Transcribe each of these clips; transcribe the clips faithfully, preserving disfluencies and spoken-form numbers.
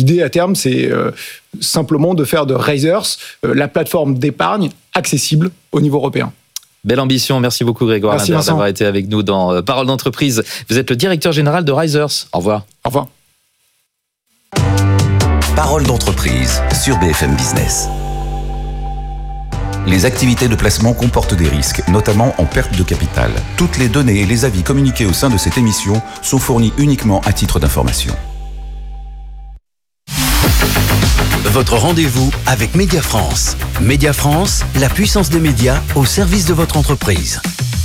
l'idée à terme, c'est euh, simplement de faire de Raisers euh, la plateforme d'épargne accessible au niveau européen. Belle ambition, merci beaucoup Grégoire Merci Linder d'avoir été avec nous dans euh, Parole d'entreprise. Vous êtes le directeur général de Raisers. Au revoir. Au revoir. Parole d'entreprise sur B F M Business. Les activités de placement comportent des risques, notamment en perte de capital. Toutes les données et les avis communiqués au sein de cette émission sont fournis uniquement à titre d'information. Votre rendez-vous avec Média France. Média France, la puissance des médias au service de votre entreprise.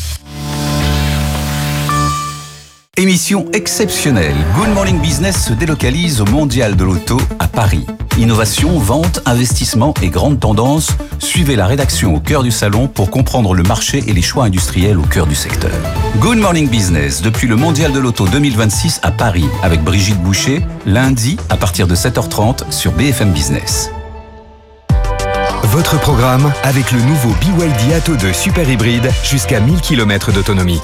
Émission exceptionnelle. Good Morning Business se délocalise au Mondial de l'Auto à Paris. Innovation, vente, investissement et grandes tendances. Suivez la rédaction au cœur du salon pour comprendre le marché et les choix industriels au cœur du secteur. Good Morning Business depuis le Mondial de l'Auto deux mille vingt-six à Paris avec Brigitte Boucher, lundi à partir de sept heures trente sur B F M Business. Votre programme avec le nouveau B Y D Atto deux Super Hybride jusqu'à mille kilomètres d'autonomie.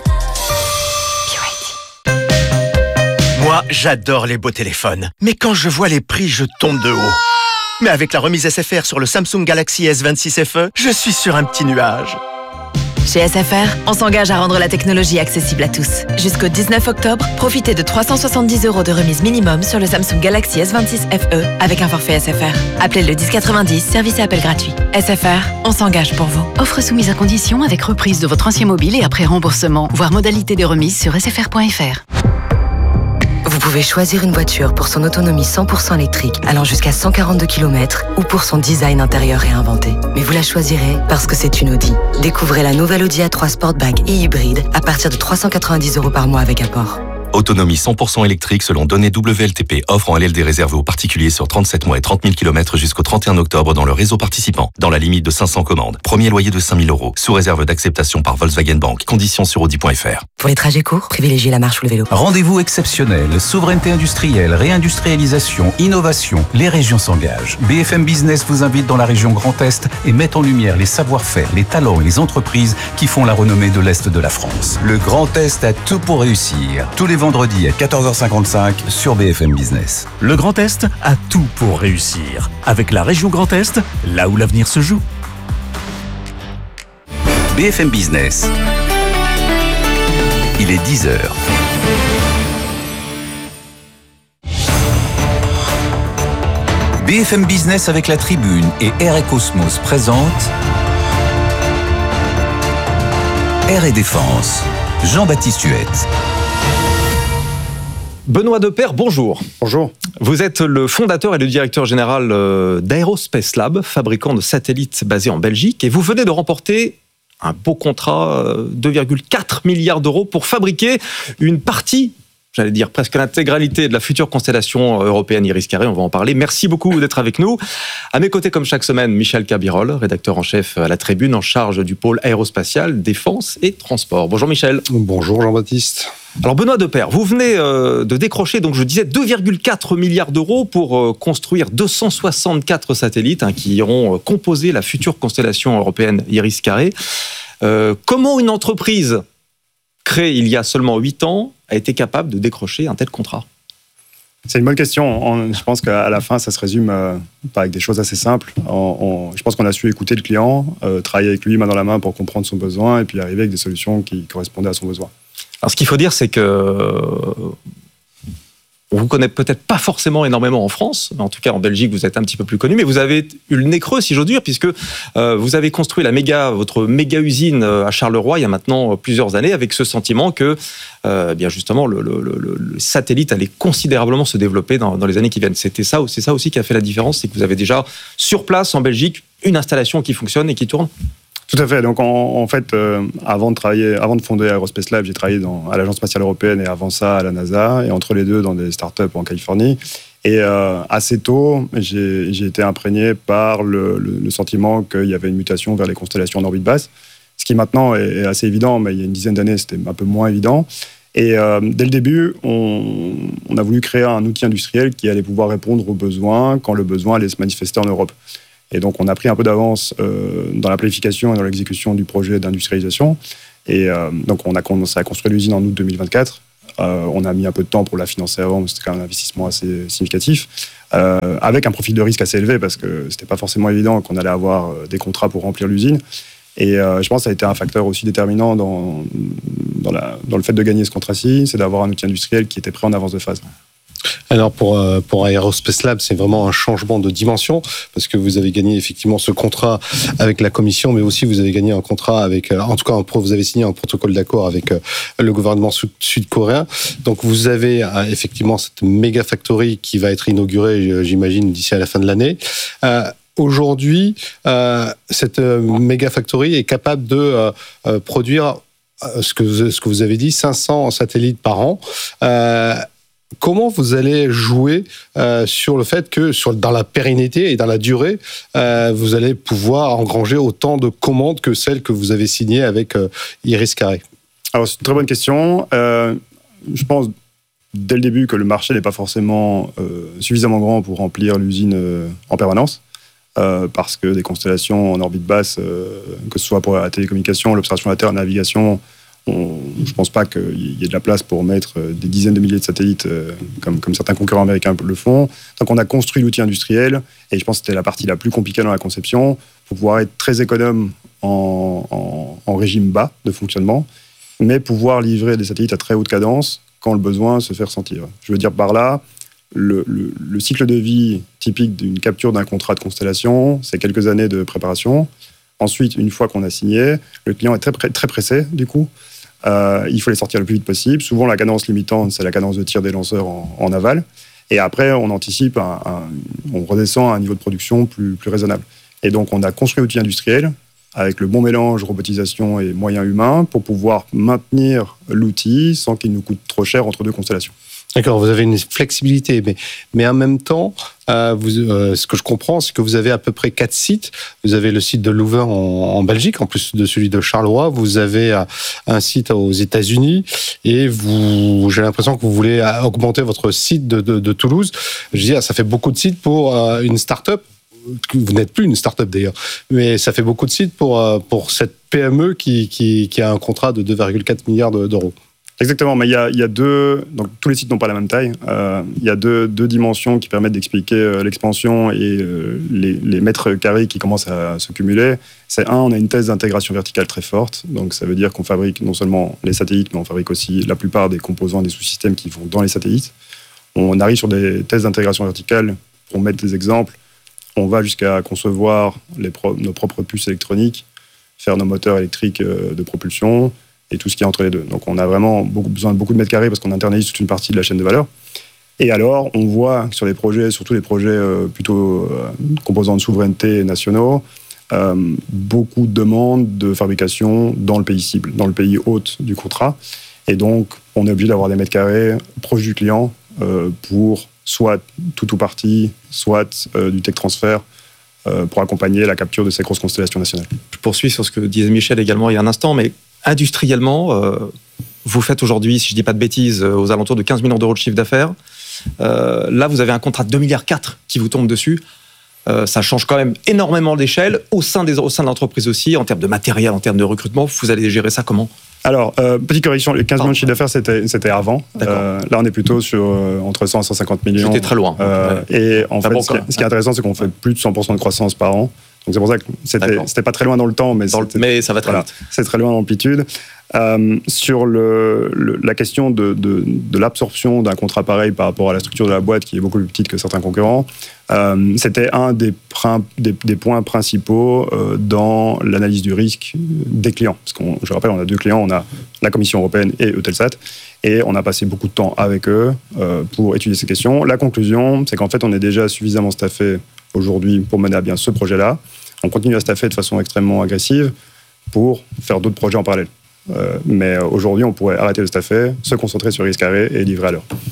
Moi, j'adore les beaux téléphones. Mais quand je vois les prix, je tombe de haut. Mais avec la remise S F R sur le Samsung Galaxy S vingt-six F E, je suis sur un petit nuage. Chez S F R, on s'engage à rendre la technologie accessible à tous. Jusqu'au dix-neuf octobre, profitez de trois cent soixante-dix euros de remise minimum sur le Samsung Galaxy S vingt-six F E avec un forfait S F R. Appelez le dix quatre-vingt-dix, service et appel gratuit. S F R, on s'engage pour vous. Offre soumise à condition avec reprise de votre ancien mobile et après remboursement. Voir modalité des remises sur s f r point f r. Vous pouvez choisir une voiture pour son autonomie cent pour cent électrique allant jusqu'à cent quarante-deux kilomètres ou pour son design intérieur réinventé. Mais vous la choisirez parce que c'est une Audi. Découvrez la nouvelle Audi A trois Sportback et hybride à partir de trois cent quatre-vingt-dix euros par mois avec apport. Autonomie cent pour cent électrique selon données W L T P. Offre en L L D réservée aux particuliers sur trente-sept mois et trente mille kilomètres jusqu'au trente et un octobre dans le réseau participant. Dans la limite de cinq cents commandes. Premier loyer de cinq mille euros. Sous réserve d'acceptation par Volkswagen Bank. Conditions sur audi point f r. Pour les trajets courts, privilégiez la marche ou le vélo. Rendez-vous exceptionnel. Souveraineté industrielle, réindustrialisation, innovation. Les régions s'engagent. B F M Business vous invite dans la région Grand Est et met en lumière les savoir-faire, les talents et les entreprises qui font la renommée de l'Est de la France. Le Grand Est a tout pour réussir. Tous les vendredis à quatorze heures cinquante-cinq sur B F M Business. Le Grand Est a tout pour réussir. Avec la région Grand Est, là où l'avenir se joue. B F M Business. Il est dix heures. B F M Business avec la Tribune et Air et Cosmos présente Air et Défense. Jean-Baptiste Huette. Benoît Depaire, bonjour. Bonjour. Vous êtes le fondateur et le directeur général d'Aerospace Lab, fabricant de satellites basé en Belgique, et vous venez de remporter un beau contrat, deux virgule quatre milliards d'euros, pour fabriquer une partie, j'allais dire presque l'intégralité de la future constellation européenne Iris-Carré, on va en parler. Merci beaucoup d'être avec nous. À mes côtés, comme chaque semaine, Michel Cabirol, rédacteur en chef à la Tribune, en charge du pôle aérospatial, défense et transport. Bonjour Michel. Bonjour Jean-Baptiste. Alors Benoît Depaire, vous venez euh, de décrocher, donc je disais, deux virgule quatre milliards d'euros pour euh, construire deux cent soixante-quatre satellites hein, qui iront euh, composer la future constellation européenne Iris-Carré. Euh, comment une entreprise créée il y a seulement huit ans a été capable de décrocher un tel contrat ? C'est une bonne question. On, je pense qu'à la fin, ça se résume euh, avec des choses assez simples. On, on, je pense qu'on a su écouter le client, euh, travailler avec lui main dans la main pour comprendre son besoin et puis arriver avec des solutions qui correspondaient à son besoin. Alors, ce qu'il faut dire, c'est que on vous connaît peut-être pas forcément énormément en France, mais en tout cas en Belgique, vous êtes un petit peu plus connu, mais vous avez eu le nez creux, si j'ose dire, puisque euh, vous avez construit la méga, votre méga usine à Charleroi il y a maintenant plusieurs années, avec ce sentiment que, euh, bien justement, le, le, le, le satellite allait considérablement se développer dans, dans les années qui viennent. C'était ça, c'est ça aussi qui a fait la différence, c'est que vous avez déjà sur place en Belgique une installation qui fonctionne et qui tourne. Tout à fait. Donc, en, en fait, euh, avant de travailler, avant de fonder Aerospace Lab, j'ai travaillé dans, à l'Agence spatiale européenne et avant ça à la NASA, et entre les deux dans des startups en Californie. Et euh, assez tôt, j'ai, j'ai été imprégné par le, le, le sentiment qu'il y avait une mutation vers les constellations en orbite basse, ce qui maintenant est, est assez évident, mais il y a une dizaine d'années, c'était un peu moins évident. Et euh, dès le début, on, on a voulu créer un outil industriel qui allait pouvoir répondre aux besoins quand le besoin allait se manifester en Europe. Et donc, on a pris un peu d'avance euh, dans la planification et dans l'exécution du projet d'industrialisation. Et euh, donc, on a commencé à construire l'usine en août deux mille vingt-quatre. Euh, on a mis un peu de temps pour la financer avant, mais c'était quand même un investissement assez significatif, euh, avec un profil de risque assez élevé, parce que c'était pas forcément évident qu'on allait avoir des contrats pour remplir l'usine. Et euh, je pense que ça a été un facteur aussi déterminant dans, dans, la, dans le fait de gagner ce contrat-ci, c'est d'avoir un outil industriel qui était prêt en avance de phase. Alors pour, pour Aerospace Lab, c'est vraiment un changement de dimension, parce que vous avez gagné effectivement ce contrat avec la Commission, mais aussi vous avez gagné un contrat avec, en tout cas vous avez signé un protocole d'accord avec le gouvernement sud-coréen. Donc vous avez effectivement cette méga factory qui va être inaugurée, j'imagine, d'ici à la fin de l'année. Euh, Aujourd'hui, euh, cette méga factory est capable de euh, produire ce que, ce que vous avez dit, cinq cents satellites par an. Euh, Comment vous allez jouer euh, sur le fait que sur, dans la pérennité et dans la durée, euh, vous allez pouvoir engranger autant de commandes que celles que vous avez signées avec euh, Iris Carré? Alors c'est une très bonne question. Euh, je pense dès le début que le marché n'est pas forcément euh, suffisamment grand pour remplir l'usine euh, en permanence. Euh, parce que des constellations en orbite basse, euh, que ce soit pour la télécommunication, l'observation de la Terre, la navigation, on, je ne pense pas qu'il y ait de la place pour mettre des dizaines de milliers de satellites euh, comme, comme certains concurrents américains le font. Donc on a construit l'outil industriel, et je pense que c'était la partie la plus compliquée dans la conception, pour pouvoir être très économe en, en, en régime bas de fonctionnement, mais pouvoir livrer des satellites à très haute cadence quand le besoin se fait ressentir. Je veux dire par là, Le, le, le cycle de vie typique d'une capture d'un contrat de constellation, c'est quelques années de préparation. Ensuite, une fois qu'on a signé, le client est très, très pressé, du coup. Euh, il faut les sortir le plus vite possible. Souvent, la cadence limitante, c'est la cadence de tir des lanceurs en, en aval. Et après, on anticipe, un, un, on redescend à un niveau de production plus, plus raisonnable. Et donc, on a construit l'outil industriel avec le bon mélange robotisation et moyens humains pour pouvoir maintenir l'outil sans qu'il nous coûte trop cher entre deux constellations. D'accord, vous avez une flexibilité, mais, mais en même temps, euh, vous, euh, ce que je comprends, c'est que vous avez à peu près quatre sites. Vous avez le site de Louvain en, en Belgique, en plus de celui de Charleroi. Vous avez euh, un site aux États-Unis, et vous, j'ai l'impression que vous voulez augmenter votre site de, de, de Toulouse. Je veux dire, ça fait beaucoup de sites pour euh, une start-up. Vous n'êtes plus une start-up d'ailleurs, mais ça fait beaucoup de sites pour, euh, pour cette P M E qui, qui, qui a un contrat de deux virgule quatre milliards d'euros. Exactement, mais il y a, il y a deux... Donc, tous les sites n'ont pas la même taille. Euh, il y a deux, deux dimensions qui permettent d'expliquer euh, l'expansion et euh, les, les mètres carrés qui commencent à se cumuler. C'est un, on a une thèse d'intégration verticale très forte. Donc, ça veut dire qu'on fabrique non seulement les satellites, mais on fabrique aussi la plupart des composants, des sous-systèmes qui vont dans les satellites. On arrive sur des thèses d'intégration verticale. Pour mettre des exemples, on va jusqu'à concevoir les pro- nos propres puces électroniques, faire nos moteurs électriques euh, de propulsion, et tout ce qui est entre les deux. Donc on a vraiment beaucoup, besoin de beaucoup de mètres carrés parce qu'on internalise toute une partie de la chaîne de valeur. Et alors, on voit sur les projets, surtout les projets euh, plutôt euh, composants de souveraineté nationaux, euh, beaucoup de demandes de fabrication dans le pays cible, dans le pays hôte du contrat. Et donc, on est obligé d'avoir des mètres carrés proches du client euh, pour soit tout ou partie, soit euh, du tech transfert euh, pour accompagner la capture de ces grosses constellations nationales. Je poursuis sur ce que disait Michel également il y a un instant, mais industriellement, euh, vous faites aujourd'hui, si je ne dis pas de bêtises, aux alentours de quinze millions d'euros de chiffre d'affaires. Euh, là, vous avez un contrat de deux virgule quatre milliards qui vous tombe dessus. Euh, ça change quand même énormément d'échelle au sein, des, au sein de l'entreprise aussi, en termes de matériel, en termes de recrutement. Vous allez gérer ça comment ? Alors, euh, petite correction, les quinze millions de chiffre d'affaires, c'était, c'était avant. Euh, là, on est plutôt sur euh, entre cent et cent cinquante millions. C'était très loin. Euh, ouais. Et en c'est fait, bon, ce, qui, ce qui est intéressant, c'est qu'on fait plus de cent pour cent de croissance par an. Donc, c'est pour ça que c'était, c'était pas très loin dans le temps, mais, dans le, mais ça va très voilà, vite. C'est très loin en amplitude. Euh, sur le, le, la question de, de, de l'absorption d'un contrat pareil par rapport à la structure de la boîte, qui est beaucoup plus petite que certains concurrents, euh, c'était un des, prin, des, des points principaux euh, dans l'analyse du risque des clients. Parce que, je rappelle, on a deux clients, on a la Commission européenne et Eutelsat, et on a passé beaucoup de temps avec eux euh, pour étudier ces questions. La conclusion, c'est qu'en fait, on est déjà suffisamment staffé aujourd'hui pour mener à bien ce projet-là. On continue à staffer de façon extrêmement agressive pour faire d'autres projets en parallèle. Euh, mais aujourd'hui, on pourrait arrêter de staffer, se concentrer sur Iris Carré et livrer à l'heure.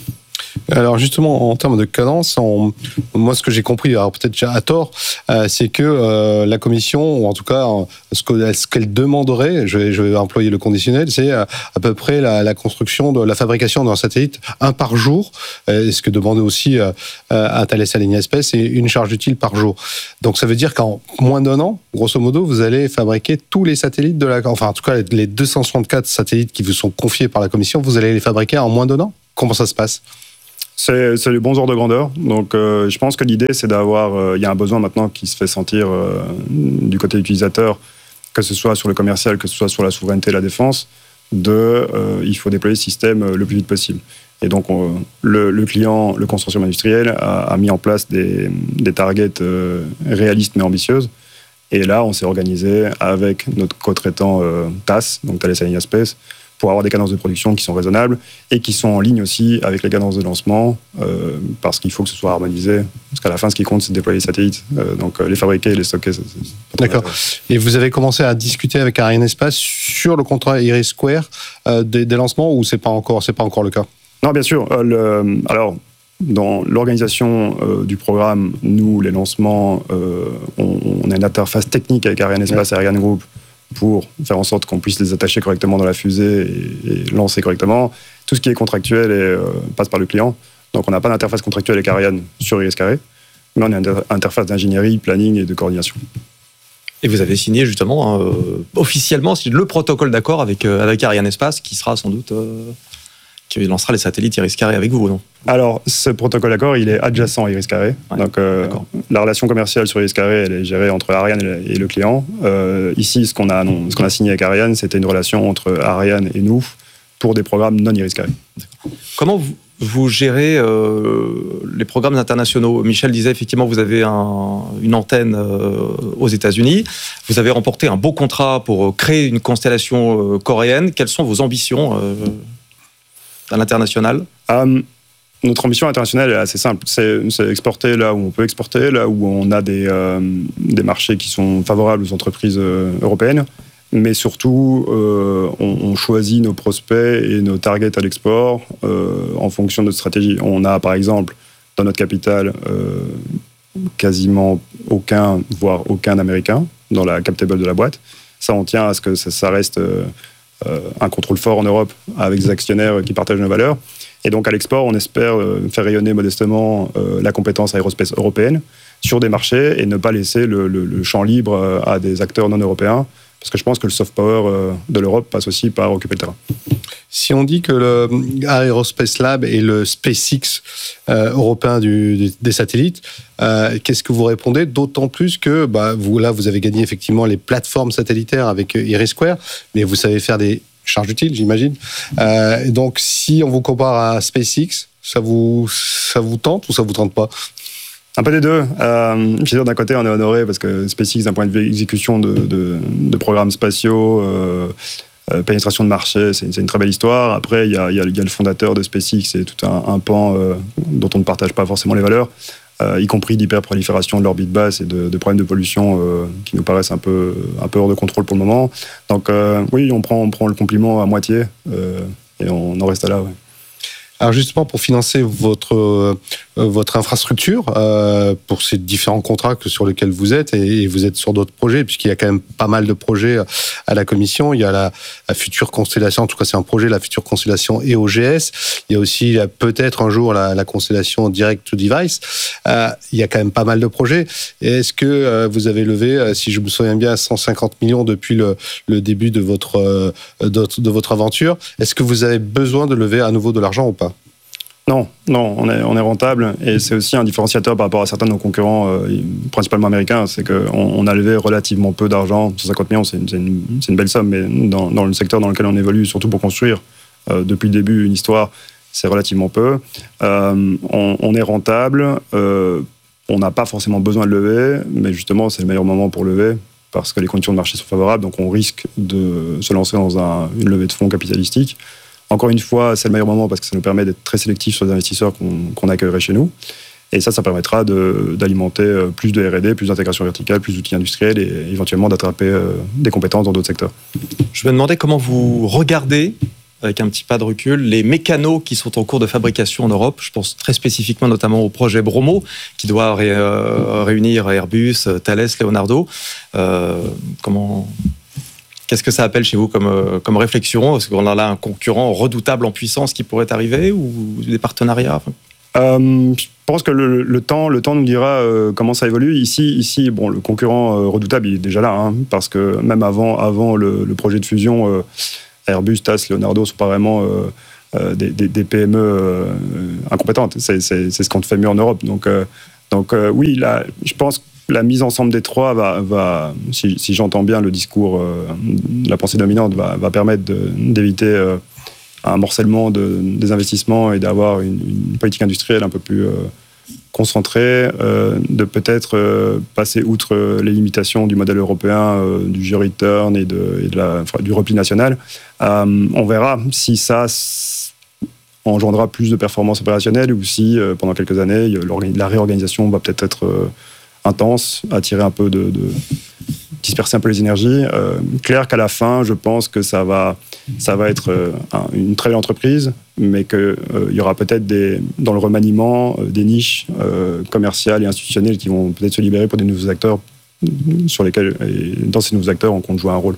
Alors justement, en termes de cadence, on, moi ce que j'ai compris, alors peut-être déjà à tort, euh, c'est que euh, la Commission, ou en tout cas ce, que, ce qu'elle demanderait, je vais, je vais employer le conditionnel, c'est à, à peu près la, la construction, de la fabrication d'un satellite, un par jour, euh, ce que demandait aussi euh, à Thales Alenia Space, et une charge utile par jour. Donc ça veut dire qu'en moins d'un an, grosso modo, vous allez fabriquer tous les satellites de la... Enfin en tout cas les deux cent soixante-quatre satellites qui vous sont confiés par la Commission, vous allez les fabriquer en moins d'un an ? Comment ça se passe ? C'est, c'est les bons ordres de grandeur. Donc, euh, je pense que l'idée, c'est d'avoir... Il euh, y a un besoin maintenant qui se fait sentir euh, du côté utilisateur, que ce soit sur le commercial, que ce soit sur la souveraineté et la défense, de, euh, il faut déployer ce système le plus vite possible. Et donc, on, le, le client, le consortium industriel, a, a mis en place des, des targets euh, réalistes mais ambitieuses. Et là, on s'est organisé avec notre co-traitant euh, T A S, donc Thales Alenia Space, pour avoir des cadences de production qui sont raisonnables et qui sont en ligne aussi avec les cadences de lancement, euh, parce qu'il faut que ce soit harmonisé. Parce qu'à la fin, ce qui compte, c'est de déployer les satellites. Euh, donc, euh, les fabriquer et les stocker, c'est, c'est pas D'accord. Et vous avez commencé à discuter avec Arianespace sur le contrat Iris Square euh, des, des lancements, ou c'est pas encore, c'est pas encore le cas ? Non, bien sûr. Euh, le, alors, dans l'organisation euh, du programme, nous, les lancements, euh, on, on a une interface technique avec Arianespace ouais. et Ariane Group pour faire en sorte qu'on puisse les attacher correctement dans la fusée et, et lancer correctement. Tout ce qui est contractuel et, euh, passe par le client. Donc on n'a pas d'interface contractuelle avec Ariane sur Iris Carré, mais on a une inter- interface d'ingénierie, planning et de coordination. Et vous avez signé justement euh, officiellement le protocole d'accord avec, euh, avec Arianespace, qui sera sans doute... Euh, qui lancera les satellites Iris Carré avec vous, non ? Alors, ce protocole d'accord, il est adjacent à Iris Carré. Ouais, donc, euh, la relation commerciale sur Iris Carré, elle est gérée entre Ariane et le client. Euh, ici, ce qu'on a, non, ce qu'on a signé avec Ariane, c'était une relation entre Ariane et nous pour des programmes non Iris Carré. Comment vous, vous gérez euh, les programmes internationaux ? Michel disait effectivement, vous avez un, une antenne euh, aux États-Unis. Vous avez remporté un beau contrat pour créer une constellation euh, coréenne. Quelles sont vos ambitions euh, à l'international ? um, Notre ambition internationale est assez simple. C'est, c'est exporter là où on peut exporter, là où on a des, euh, des marchés qui sont favorables aux entreprises euh, européennes. Mais surtout, euh, on, on choisit nos prospects et nos targets à l'export euh, en fonction de notre stratégie. On a, par exemple, dans notre capitale, euh, quasiment aucun, voire aucun Américain dans la cap table de la boîte. Ça, on tient à ce que ça, ça reste... Euh, Euh, un contrôle fort en Europe avec des actionnaires qui partagent nos valeurs. Et donc à l'export, on espère euh, faire rayonner modestement euh, la compétence aérospace européenne sur des marchés et ne pas laisser le, le, le champ libre euh, à des acteurs non européens, parce que je pense que le soft power euh, de l'Europe passe aussi par occuper le terrain. Si on dit que le Aerospace Lab est le SpaceX euh, européen du, des, des satellites, euh, qu'est-ce que vous répondez ? D'autant plus que bah, vous, là, vous avez gagné effectivement les plateformes satellitaires avec Iris Square, mais vous savez faire des charges utiles, j'imagine. Euh, donc, si on vous compare à SpaceX, ça vous, ça vous tente ou ça vous tente pas ? Un peu des deux. Euh, je veux dire, d'un côté, on est honoré parce que SpaceX, d'un point de vue exécution de, de, de programmes spatiaux, euh, euh, pénétration de marché, c'est, c'est une très belle histoire. Après, il y a, y a, y a le fondateur de SpaceX et tout un, un pan euh, dont on ne partage pas forcément les valeurs, euh, y compris d'hyperprolifération de l'orbite basse et de, de problèmes de pollution euh, qui nous paraissent un peu, un peu hors de contrôle pour le moment. Donc, euh, oui, on prend, on prend le compliment à moitié euh, et on en reste là, ouais. Alors justement, pour financer votre, euh, votre infrastructure, euh, pour ces différents contrats que, sur lesquels vous êtes, et, et vous êtes sur d'autres projets, puisqu'il y a quand même pas mal de projets à la Commission, il y a la, la future constellation, en tout cas c'est un projet, la future constellation E O G S, il y a aussi là, peut-être un jour la, la constellation Direct to Device, euh, il y a quand même pas mal de projets. Et est-ce que euh, vous avez levé, si je me souviens bien, cent cinquante millions depuis le, le début de votre, euh, de, de votre aventure ? Est-ce que vous avez besoin de lever à nouveau de l'argent ou pas ? Non, non, on est, on est rentable et c'est aussi un différenciateur par rapport à certains de nos concurrents, euh, principalement américains, c'est qu'on on a levé relativement peu d'argent, cent cinquante millions, c'est une, c'est une, c'est une belle somme, mais dans, dans le secteur dans lequel on évolue, surtout pour construire euh, depuis le début une histoire, c'est relativement peu. Euh, on, on est rentable, euh, on n'a pas forcément besoin de lever, mais justement c'est le meilleur moment pour lever, parce que les conditions de marché sont favorables, donc on risque de se lancer dans un, une levée de fonds capitalistique. Encore une fois, c'est le meilleur moment parce que ça nous permet d'être très sélectifs sur les investisseurs qu'on, qu'on accueillerait chez nous. Et ça, ça permettra de, d'alimenter plus de R et D, plus d'intégration verticale, plus d'outils industriels et éventuellement d'attraper des compétences dans d'autres secteurs. Je me demandais comment vous regardez avec un petit pas de recul, les mécanos qui sont en cours de fabrication en Europe. Je pense très spécifiquement notamment au projet Bromo, qui doit ré, euh, réunir Airbus, Thales, Leonardo. Euh, comment... Qu'est-ce que ça appelle chez vous comme, comme réflexion ? Est-ce qu'on a là un concurrent redoutable en puissance qui pourrait arriver, ou des partenariats ? Euh, je pense que le, le, temps, le temps nous dira euh, comment ça évolue. Ici, ici bon, le concurrent euh, redoutable, il est déjà là, hein, parce que même avant, avant le, le projet de fusion, euh, Airbus, Thales, Leonardo ne sont pas vraiment euh, euh, des, des, des P M E euh, incompétentes. C'est, c'est, c'est ce qu'on fait mieux en Europe. Donc, euh, donc euh, oui, là, je pense que la mise ensemble des trois va, va si, si j'entends bien le discours, euh, la pensée dominante, va, va permettre de, d'éviter euh, un morcellement de, des investissements et d'avoir une, une politique industrielle un peu plus euh, concentrée, euh, de peut-être euh, passer outre les limitations du modèle européen, euh, du G-return et, de, et de la, enfin, du repli national. Euh, on verra si ça engendrera plus de performances opérationnelles ou si, euh, pendant quelques années, la réorganisation va peut-être être euh, intense, attirer un peu de... de disperser un peu les énergies. Euh, clair qu'à la fin, je pense que ça va, ça va être euh, un, une très belle entreprise, mais qu'il euh, y aura peut-être des, dans le remaniement euh, des niches euh, commerciales et institutionnelles qui vont peut-être se libérer pour des nouveaux acteurs sur lesquels, et dans ces nouveaux acteurs, on compte jouer un rôle.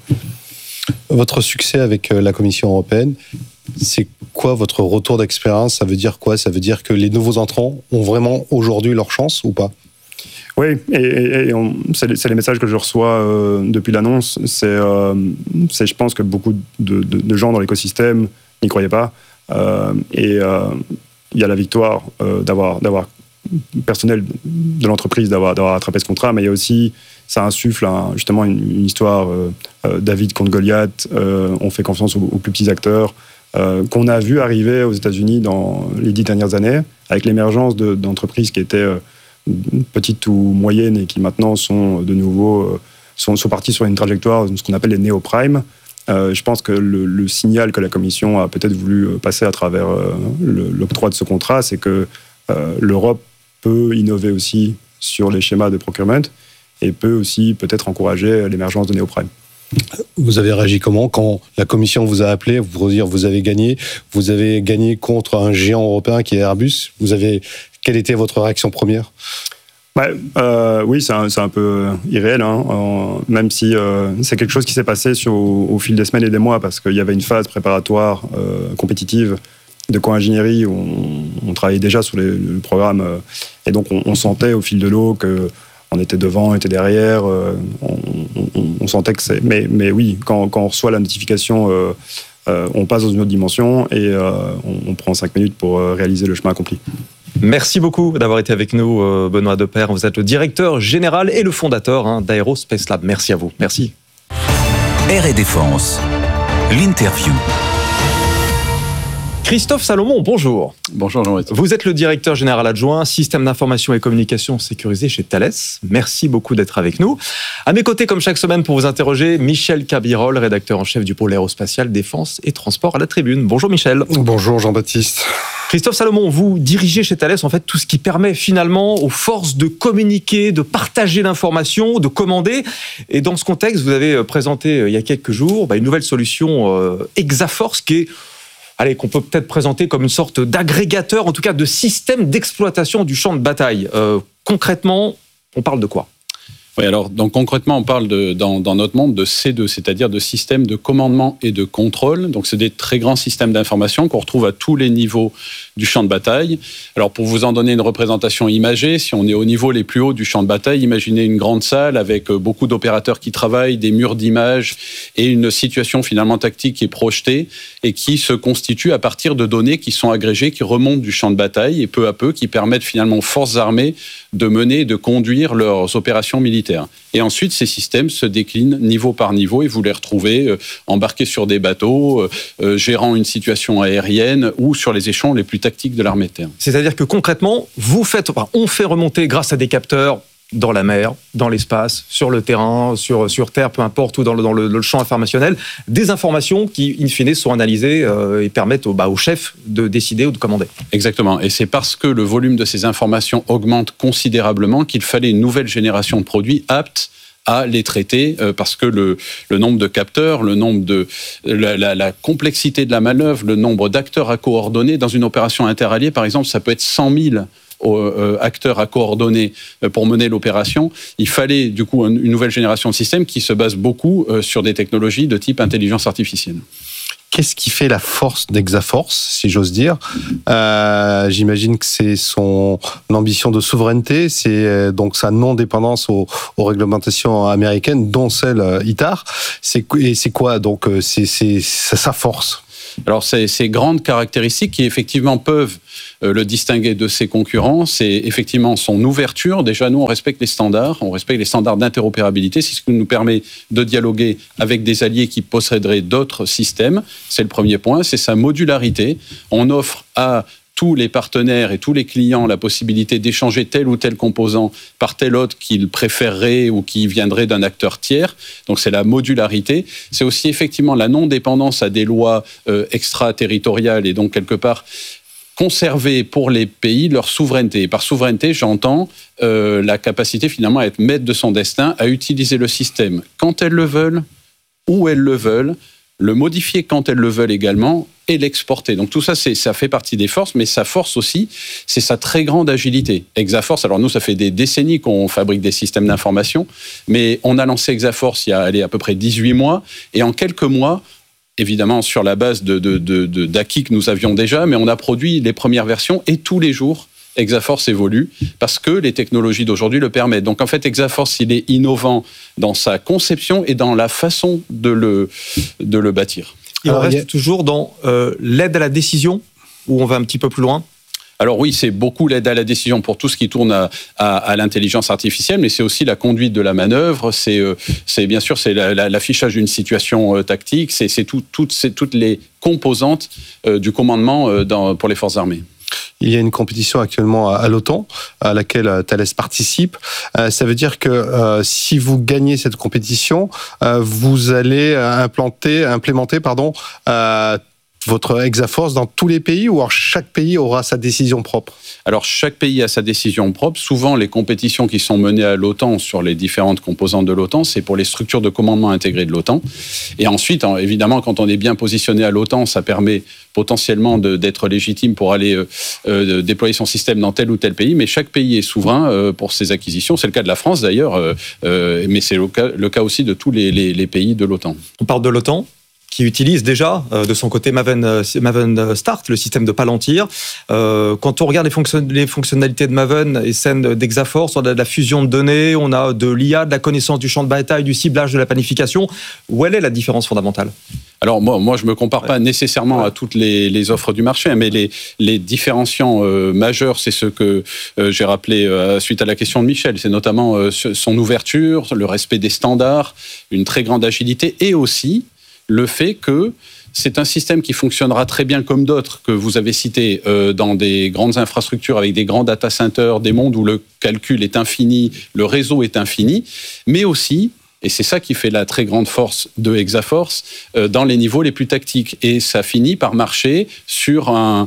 Votre succès avec la Commission européenne, c'est quoi votre retour d'expérience ? Ça veut dire quoi ? Ça veut dire que les nouveaux entrants ont vraiment aujourd'hui leur chance ou pas ? Oui, et, et, et on, c'est, les, c'est les messages que je reçois euh, depuis l'annonce. C'est, euh, c'est, je pense que beaucoup de, de, de gens dans l'écosystème n'y croyaient pas. Euh, et il euh, y a la victoire euh, d'avoir, d'avoir personnel de l'entreprise d'avoir, d'avoir attrapé ce contrat, mais il y a aussi, ça insuffle un, justement une, une histoire euh, euh, David contre Goliath. Euh, on fait confiance aux, aux plus petits acteurs euh, qu'on a vu arriver aux États-Unis dans les dix dernières années, avec l'émergence de, d'entreprises qui étaient euh, petites ou moyennes et qui maintenant sont de nouveau euh, sont, sont partis sur une trajectoire, ce qu'on appelle les néo-prime. Euh, je pense que le, le signal que la Commission a peut-être voulu passer à travers euh, le, l'octroi de ce contrat, c'est que euh, l'Europe peut innover aussi sur les schémas de procurement et peut aussi peut-être encourager l'émergence de néo-prime. Vous avez réagi comment quand la Commission vous a appelé pour dire vous avez gagné, vous avez gagné contre un géant européen qui est Airbus. Vous avez Quelle était votre réaction première ? Ouais, euh, oui, c'est un, c'est un peu irréel, hein, euh, même si euh, c'est quelque chose qui s'est passé sur, au, au fil des semaines et des mois, parce qu'il y avait une phase préparatoire euh, compétitive de co-ingénierie où on, on travaillait déjà sur les, le programme, euh, et donc on, on sentait au fil de l'eau que on était devant, on était derrière, euh, on, on, on sentait que c'est... Mais, mais oui, quand, quand on reçoit la notification, euh, euh, on passe dans une autre dimension et euh, on, on prend cinq minutes pour euh, réaliser le chemin accompli. Merci beaucoup d'avoir été avec nous, Benoît Depaire. Vous êtes le directeur général et le fondateur hein, d'Aerospace Lab. Merci à vous. Merci. Air et Défense, l'interview. Christophe Salomon, bonjour. Bonjour Jean-Baptiste. Vous êtes le directeur général adjoint, système d'information et communication sécurisé chez Thales. Merci beaucoup d'être avec nous. À mes côtés, comme chaque semaine, pour vous interroger, Michel Cabirol, rédacteur en chef du pôle aérospatial, défense et transport à la Tribune. Bonjour Michel. Bonjour Jean-Baptiste. Christophe Salomon, vous dirigez chez Thales en fait tout ce qui permet finalement aux forces de communiquer, de partager l'information, de commander. Et dans ce contexte, vous avez présenté euh, il y a quelques jours bah, une nouvelle solution euh, Exaforce qui est, allez, qu'on peut peut-être présenter comme une sorte d'agrégateur, en tout cas de système d'exploitation du champ de bataille. Euh, concrètement, on parle de quoi ? Oui, alors donc concrètement, on parle de, dans, dans notre monde de C deux, c'est-à-dire de systèmes de commandement et de contrôle. Donc, c'est des très grands systèmes d'information qu'on retrouve à tous les niveaux du champ de bataille. Alors, pour vous en donner une représentation imagée, si on est au niveau les plus hauts du champ de bataille, imaginez une grande salle avec beaucoup d'opérateurs qui travaillent, des murs d'images et une situation finalement tactique qui est projetée et qui se constitue à partir de données qui sont agrégées, qui remontent du champ de bataille et peu à peu qui permettent finalement aux forces armées de mener et de conduire leurs opérations militaires. Et ensuite, ces systèmes se déclinent niveau par niveau et vous les retrouvez euh, embarqués sur des bateaux, euh, gérant une situation aérienne ou sur les échelons les plus tactiques de l'armée de terre. C'est-à-dire que concrètement, vous faites, enfin, on fait remonter grâce à des capteurs dans la mer, dans l'espace, sur le terrain, sur, sur terre, peu importe, ou dans le, dans le, le champ informationnel, des informations qui, in fine, sont analysées euh, et permettent au, bah, au chef de décider ou de commander. Exactement. Et c'est parce que le volume de ces informations augmente considérablement qu'il fallait une nouvelle génération de produits aptes à les traiter euh, parce que le, le nombre de capteurs, le nombre de la, la, la complexité de la manœuvre, le nombre d'acteurs à coordonner dans une opération interalliée, par exemple, ça peut être cent mille euh, acteurs à coordonner euh, pour mener l'opération. Il fallait du coup une nouvelle génération de systèmes qui se base beaucoup euh, sur des technologies de type intelligence artificielle. Qu'est-ce qui fait la force d'Exaforce, si j'ose dire ? euh, J'imagine que c'est son ambition de souveraineté, c'est donc sa non-dépendance aux, aux réglementations américaines, dont celle I T A R. C'est, et c'est quoi donc c'est, c'est, c'est sa force ? Alors, c'est ces grandes caractéristiques qui, effectivement, peuvent euh, le distinguer de ses concurrents, c'est effectivement son ouverture. Déjà, nous, on respecte les standards, on respecte les standards d'interopérabilité. C'est ce qui nous permet de dialoguer avec des alliés qui posséderaient d'autres systèmes. C'est le premier point. C'est sa modularité. On offre à tous les partenaires et tous les clients la possibilité d'échanger tel ou tel composant par tel autre qu'ils préféreraient ou qui viendrait d'un acteur tiers. Donc c'est la modularité. C'est aussi effectivement la non-dépendance à des lois euh, extraterritoriales et donc quelque part conserver pour les pays leur souveraineté. Et par souveraineté, j'entends euh, la capacité finalement à être maître de son destin, à utiliser le système quand elles le veulent, où elles le veulent, le modifier quand elles le veulent également et l'exporter. Donc tout ça, c'est, ça fait partie des forces, mais sa force aussi, c'est sa très grande agilité. Exaforce, alors nous, ça fait des décennies qu'on fabrique des systèmes d'information, mais on a lancé Exaforce il y a allez, à peu près dix-huit mois, et en quelques mois, évidemment sur la base de, de, de, de, d'acquis que nous avions déjà, mais on a produit les premières versions, et tous les jours, Exaforce évolue parce que les technologies d'aujourd'hui le permettent. Donc en fait, Exaforce, il est innovant dans sa conception et dans la façon de le, de le bâtir. Et on reste a... toujours dans euh, l'aide à la décision, où on va un petit peu plus loin ? Alors oui, c'est beaucoup l'aide à la décision pour tout ce qui tourne à, à, à l'intelligence artificielle, mais c'est aussi la conduite de la manœuvre, c'est, euh, c'est bien sûr c'est la, la, l'affichage d'une situation euh, tactique, c'est, c'est, tout, toutes, c'est toutes les composantes euh, du commandement euh, dans, pour les forces armées. Il y a une compétition actuellement à l'OTAN, à laquelle Thales participe. Euh, ça veut dire que euh, si vous gagnez cette compétition, euh, vous allez implanter, implémenter pardon, euh, votre Exaforce dans tous les pays, ou alors chaque pays aura sa décision propre ? Alors, chaque pays a sa décision propre. Souvent, les compétitions qui sont menées à l'OTAN sur les différentes composantes de l'OTAN, c'est pour les structures de commandement intégrées de l'OTAN. Et ensuite, évidemment, quand on est bien positionné à l'OTAN, ça permet potentiellement de, d'être légitime pour aller euh, euh, déployer son système dans tel ou tel pays. Mais chaque pays est souverain euh, pour ses acquisitions. C'est le cas de la France, d'ailleurs, euh, euh, mais c'est le cas, le cas aussi de tous les, les, les pays de l'OTAN. On parle de l'OTAN qui utilise déjà euh, de son côté Maven, euh, Maven Start, le système de Palantir. Euh, quand on regarde les, fonction- les fonctionnalités de Maven et celles d'Exaforce, on a de la fusion de données, on a de l'I A, de la connaissance du champ de bataille, du ciblage, de la planification. Où elle est la différence fondamentale ? Alors moi, moi je me compare pas nécessairement ouais. à toutes les, les offres du marché, mais les, les différenciants euh, majeurs, c'est ce que euh, j'ai rappelé euh, suite à la question de Michel. C'est notamment euh, son ouverture, le respect des standards, une très grande agilité, et aussi le fait que c'est un système qui fonctionnera très bien comme d'autres que vous avez cités euh, dans des grandes infrastructures avec des grands data centers, des mondes où le calcul est infini, le réseau est infini, mais aussi, et c'est ça qui fait la très grande force de Exaforce, euh, dans les niveaux les plus tactiques. Et ça finit par marcher sur un,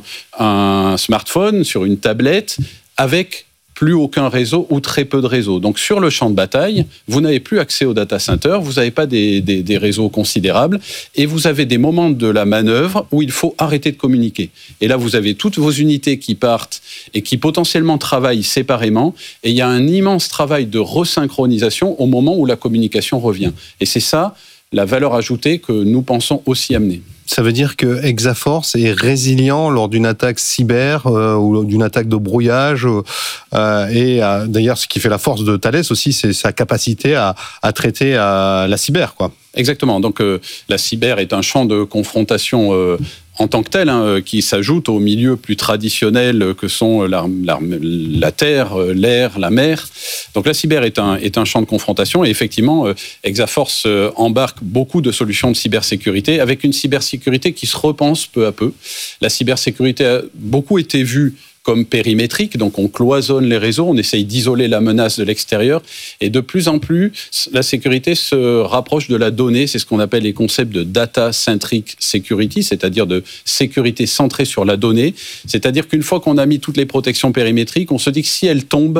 un smartphone, sur une tablette, avec plus aucun réseau ou très peu de réseaux. Donc sur le champ de bataille, vous n'avez plus accès au data center, vous n'avez pas des, des, des réseaux considérables, et vous avez des moments de la manœuvre où il faut arrêter de communiquer. Et là, vous avez toutes vos unités qui partent et qui potentiellement travaillent séparément, et il y a un immense travail de resynchronisation au moment où la communication revient. Et c'est ça, la valeur ajoutée que nous pensons aussi amener. Ça veut dire que Exaforce est résilient lors d'une attaque cyber euh, ou d'une attaque de brouillage. Euh, et euh, d'ailleurs, ce qui fait la force de Thales aussi, c'est sa capacité à, à traiter euh, la cyber, quoi. Exactement. Donc euh, la cyber est un champ de confrontation euh, en tant que tel, hein, qui s'ajoute aux milieux plus traditionnels que sont la, la, la terre, l'air, la mer. Donc la cyber est un, est un champ de confrontation, et effectivement, euh, Exaforce euh, embarque beaucoup de solutions de cybersécurité, avec une cybersécurité qui se repense peu à peu. La cybersécurité a beaucoup été vue comme périmétrique, donc on cloisonne les réseaux, on essaye d'isoler la menace de l'extérieur, et de plus en plus, la sécurité se rapproche de la donnée, c'est ce qu'on appelle les concepts de data-centric security, c'est-à-dire de sécurité centrée sur la donnée, c'est-à-dire qu'une fois qu'on a mis toutes les protections périmétriques, on se dit que si elles tombent,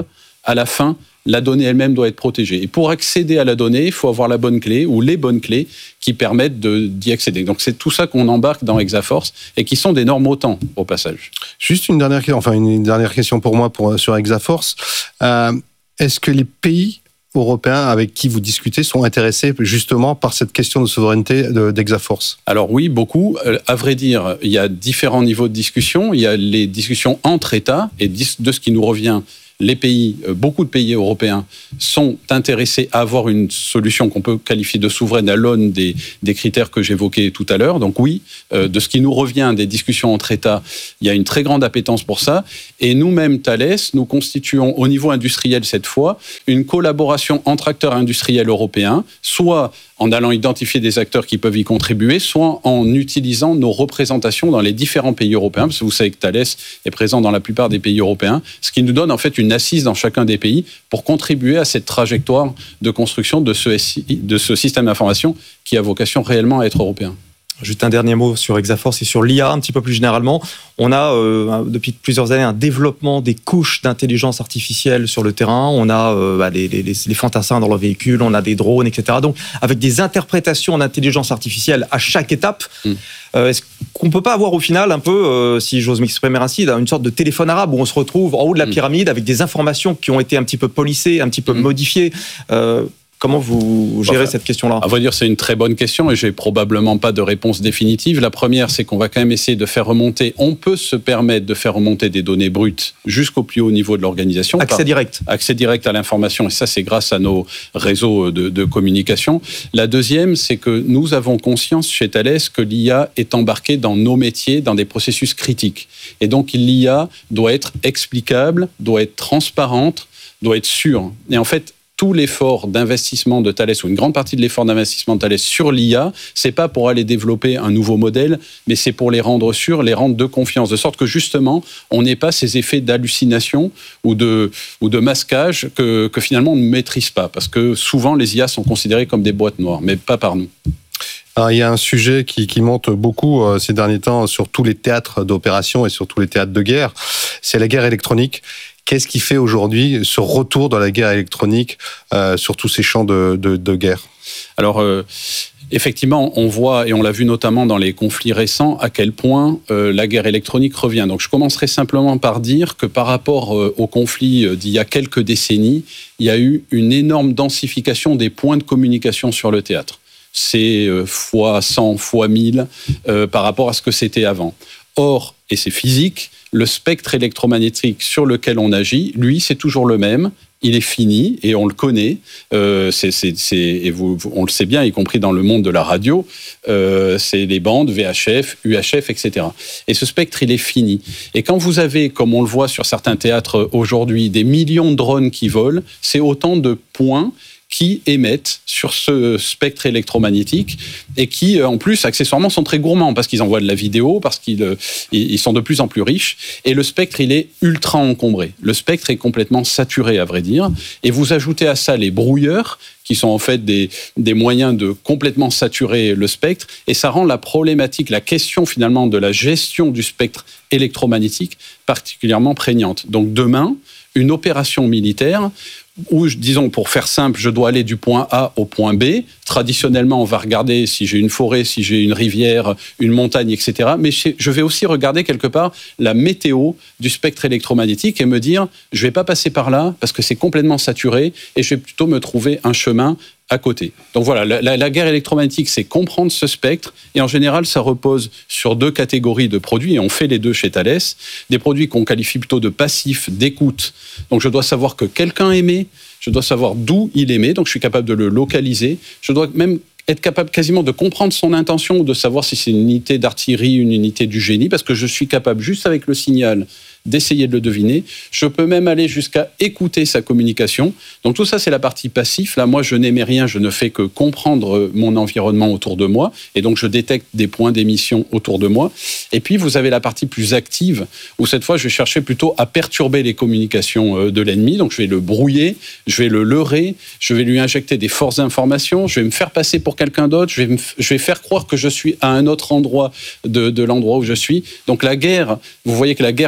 à la fin, la donnée elle-même doit être protégée. Et pour accéder à la donnée, il faut avoir la bonne clé ou les bonnes clés qui permettent de, d'y accéder. Donc c'est tout ça qu'on embarque dans Exaforce et qui sont des normes OTAN au passage. Juste une dernière, enfin une dernière question pour moi pour, sur Exaforce. Euh, est-ce que les pays européens avec qui vous discutez sont intéressés justement par cette question de souveraineté de, d'Exaforce ? Alors oui, beaucoup. Euh, à vrai dire, il y a différents niveaux de discussion. Il y a les discussions entre États et de ce qui nous revient. Les pays, beaucoup de pays européens sont intéressés à avoir une solution qu'on peut qualifier de souveraine à l'aune des, des critères que j'évoquais tout à l'heure. Donc oui, euh, de ce qui nous revient des discussions entre États, il y a une très grande appétence pour ça. Et nous-mêmes, Thales, nous constituons au niveau industriel cette fois une collaboration entre acteurs industriels européens, soit en allant identifier des acteurs qui peuvent y contribuer, soit en utilisant nos représentations dans les différents pays européens, parce que vous savez que Thales est présent dans la plupart des pays européens, ce qui nous donne en fait une assise dans chacun des pays pour contribuer à cette trajectoire de construction de ce, S I, de ce système d'information qui a vocation réellement à être européen. Juste un dernier mot sur Exaforce et sur l'I A un petit peu plus généralement. On a euh, depuis plusieurs années un développement des couches d'intelligence artificielle sur le terrain. On a euh, bah, les, les, les fantassins dans leurs véhicules, on a des drones, et cetera. Donc avec des interprétations d'intelligence artificielle à chaque étape. Mm. Euh, est-ce qu'on peut pas avoir au final un peu, euh, si j'ose m'exprimer ainsi, une sorte de téléphone arabe où on se retrouve en haut de la pyramide avec des informations qui ont été un petit peu polissées, un petit peu mm. modifiées euh, Comment vous gérez enfin, cette question-là ? À vrai dire, c'est une très bonne question et j'ai probablement pas de réponse définitive. La première, c'est qu'on va quand même essayer de faire remonter, on peut se permettre de faire remonter des données brutes jusqu'au plus haut niveau de l'organisation. Accès par, direct. Accès direct à l'information et ça, c'est grâce à nos réseaux de, de communication. La deuxième, c'est que nous avons conscience chez Thales que l'I A est embarquée dans nos métiers, dans des processus critiques. Et donc, l'I A doit être explicable, doit être transparente, doit être sûre. Et en fait, tout l'effort d'investissement de Thales, ou une grande partie de l'effort d'investissement de Thales sur l'I A, c'est pas pour aller développer un nouveau modèle, mais c'est pour les rendre sûrs, les rendre de confiance, de sorte que justement, on n'ait pas ces effets d'hallucination ou de, ou de masquage que, que finalement on ne maîtrise pas, parce que souvent les I A sont considérées comme des boîtes noires, mais pas par nous. Alors, il y a un sujet qui, qui monte beaucoup euh, ces derniers temps sur tous les théâtres d'opération et sur tous les théâtres de guerre, c'est la guerre électronique. Qu'est-ce qui fait aujourd'hui ce retour dans la guerre électronique euh, sur tous ces champs de, de, de guerre ? Alors, euh, effectivement, on voit, et on l'a vu notamment dans les conflits récents, à quel point euh, la guerre électronique revient. Donc, je commencerai simplement par dire que par rapport euh, aux conflits d'il y a quelques décennies, il y a eu une énorme densification des points de communication sur le théâtre. C'est euh, fois cent, fois mille euh, par rapport à ce que c'était avant. Or, et c'est physique, le spectre électromagnétique sur lequel on agit, lui, c'est toujours le même. Il est fini et on le connaît. Euh, c'est, c'est, c'est, et vous, vous, on le sait bien, y compris dans le monde de la radio. Euh, c'est les bandes V H F, U H F, et cetera. Et ce spectre, il est fini. Et quand vous avez, comme on le voit sur certains théâtres aujourd'hui, des millions de drones qui volent, c'est autant de points qui émettent sur ce spectre électromagnétique et qui, en plus, accessoirement, sont très gourmands parce qu'ils envoient de la vidéo, parce qu'ils ils sont de plus en plus riches. Et le spectre, il est ultra encombré. Le spectre est complètement saturé, à vrai dire. Et vous ajoutez à ça les brouilleurs, qui sont en fait des, des moyens de complètement saturer le spectre. Et ça rend la problématique, la question finalement de la gestion du spectre électromagnétique particulièrement prégnante. Donc demain, une opération militaire où, disons, pour faire simple, je dois aller du point A au point B. Traditionnellement, on va regarder si j'ai une forêt, si j'ai une rivière, une montagne, et cetera. Mais je vais aussi regarder quelque part la météo du spectre électromagnétique et me dire, je ne vais pas passer par là parce que c'est complètement saturé et je vais plutôt me trouver un chemin à côté. Donc voilà, la, la, la guerre électromagnétique, c'est comprendre ce spectre, et en général, ça repose sur deux catégories de produits, et on fait les deux chez Thales, des produits qu'on qualifie plutôt de passifs, d'écoute. Donc je dois savoir que quelqu'un émet, je dois savoir d'où il émet, donc je suis capable de le localiser, je dois même être capable quasiment de comprendre son intention, ou de savoir si c'est une unité d'artillerie, une unité du génie, parce que je suis capable, juste avec le signal, d'essayer de le deviner. Je peux même aller jusqu'à écouter sa communication. Donc tout ça, c'est la partie passif. Là, moi, je n'émets rien, je ne fais que comprendre mon environnement autour de moi. Et donc, je détecte des points d'émission autour de moi. Et puis, vous avez la partie plus active, où cette fois, je vais chercher plutôt à perturber les communications de l'ennemi. Donc, je vais le brouiller, je vais le leurrer, je vais lui injecter des fausses informations, je vais me faire passer pour quelqu'un d'autre, je vais, me, je vais faire croire que je suis à un autre endroit de, de l'endroit où je suis. Donc, la guerre, vous voyez que la guerre, finalement,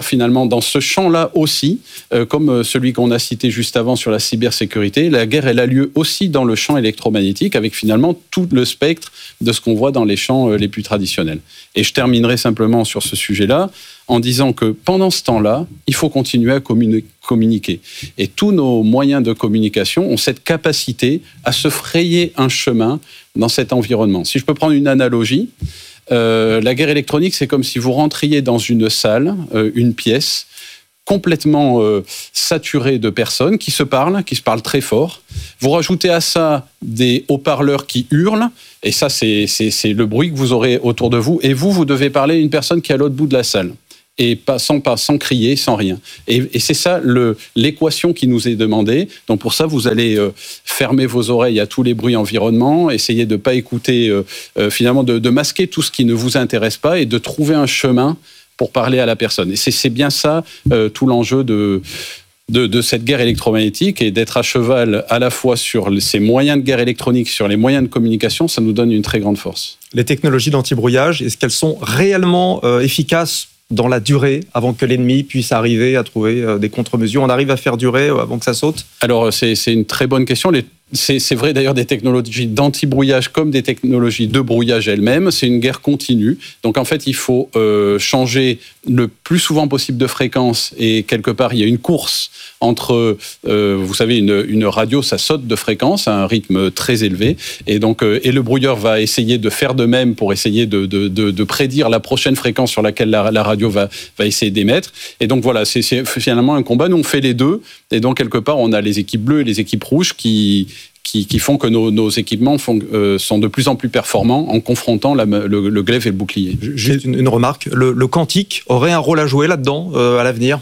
dans ce champ-là aussi, euh, comme celui qu'on a cité juste avant sur la cybersécurité, la guerre, elle a lieu aussi dans le champ électromagnétique, avec finalement tout le spectre de ce qu'on voit dans les champs euh, les plus traditionnels. Et je terminerai simplement sur ce sujet-là en disant que pendant ce temps-là, il faut continuer à communi- communiquer. Et tous nos moyens de communication ont cette capacité à se frayer un chemin dans cet environnement. Si je peux prendre une analogie, euh, la guerre électronique, c'est comme si vous rentriez dans une salle, euh, une pièce, complètement euh, saturée de personnes qui se parlent, qui se parlent très fort. Vous rajoutez à ça des haut-parleurs qui hurlent, et ça, c'est, c'est, c'est le bruit que vous aurez autour de vous. Et vous, vous devez parler à une personne qui est à l'autre bout de la salle. Et pas, sans, pas, sans crier, sans rien. Et, et c'est ça le, l'équation qui nous est demandée. Donc pour ça, vous allez euh, fermer vos oreilles à tous les bruits environnements, essayer de ne pas écouter, euh, euh, finalement de, de masquer tout ce qui ne vous intéresse pas et de trouver un chemin pour parler à la personne. Et c'est, c'est bien ça euh, tout l'enjeu de, de, de cette guerre électromagnétique, et d'être à cheval à la fois sur ces moyens de guerre électronique, sur les moyens de communication, ça nous donne une très grande force. Les technologies d'antibrouillage, est-ce qu'elles sont réellement euh, efficaces dans la durée, avant que l'ennemi puisse arriver à trouver euh, des contre-mesures? On arrive à faire durer euh, avant que ça saute? Alors, c'est, c'est une très bonne question. Les C'est, c'est vrai d'ailleurs des technologies d'anti-brouillage comme des technologies de brouillage elles-mêmes. C'est une guerre continue. Donc en fait, il faut euh, changer le plus souvent possible de fréquence, et quelque part, il y a une course entre, euh, vous savez, une, une radio, ça saute de fréquence à un rythme très élevé, et donc euh, et le brouilleur va essayer de faire de même pour essayer de, de, de, de prédire la prochaine fréquence sur laquelle la, la radio va, va essayer d'émettre. Et donc voilà, c'est, c'est finalement un combat. Nous, on fait les deux, et donc quelque part, on a les équipes bleues et les équipes rouges qui Qui, qui font que nos, nos équipements font, euh, sont de plus en plus performants en confrontant la, le, le glaive et le bouclier. Juste une, une remarque, le, le quantique aurait un rôle à jouer là-dedans euh, à l'avenir?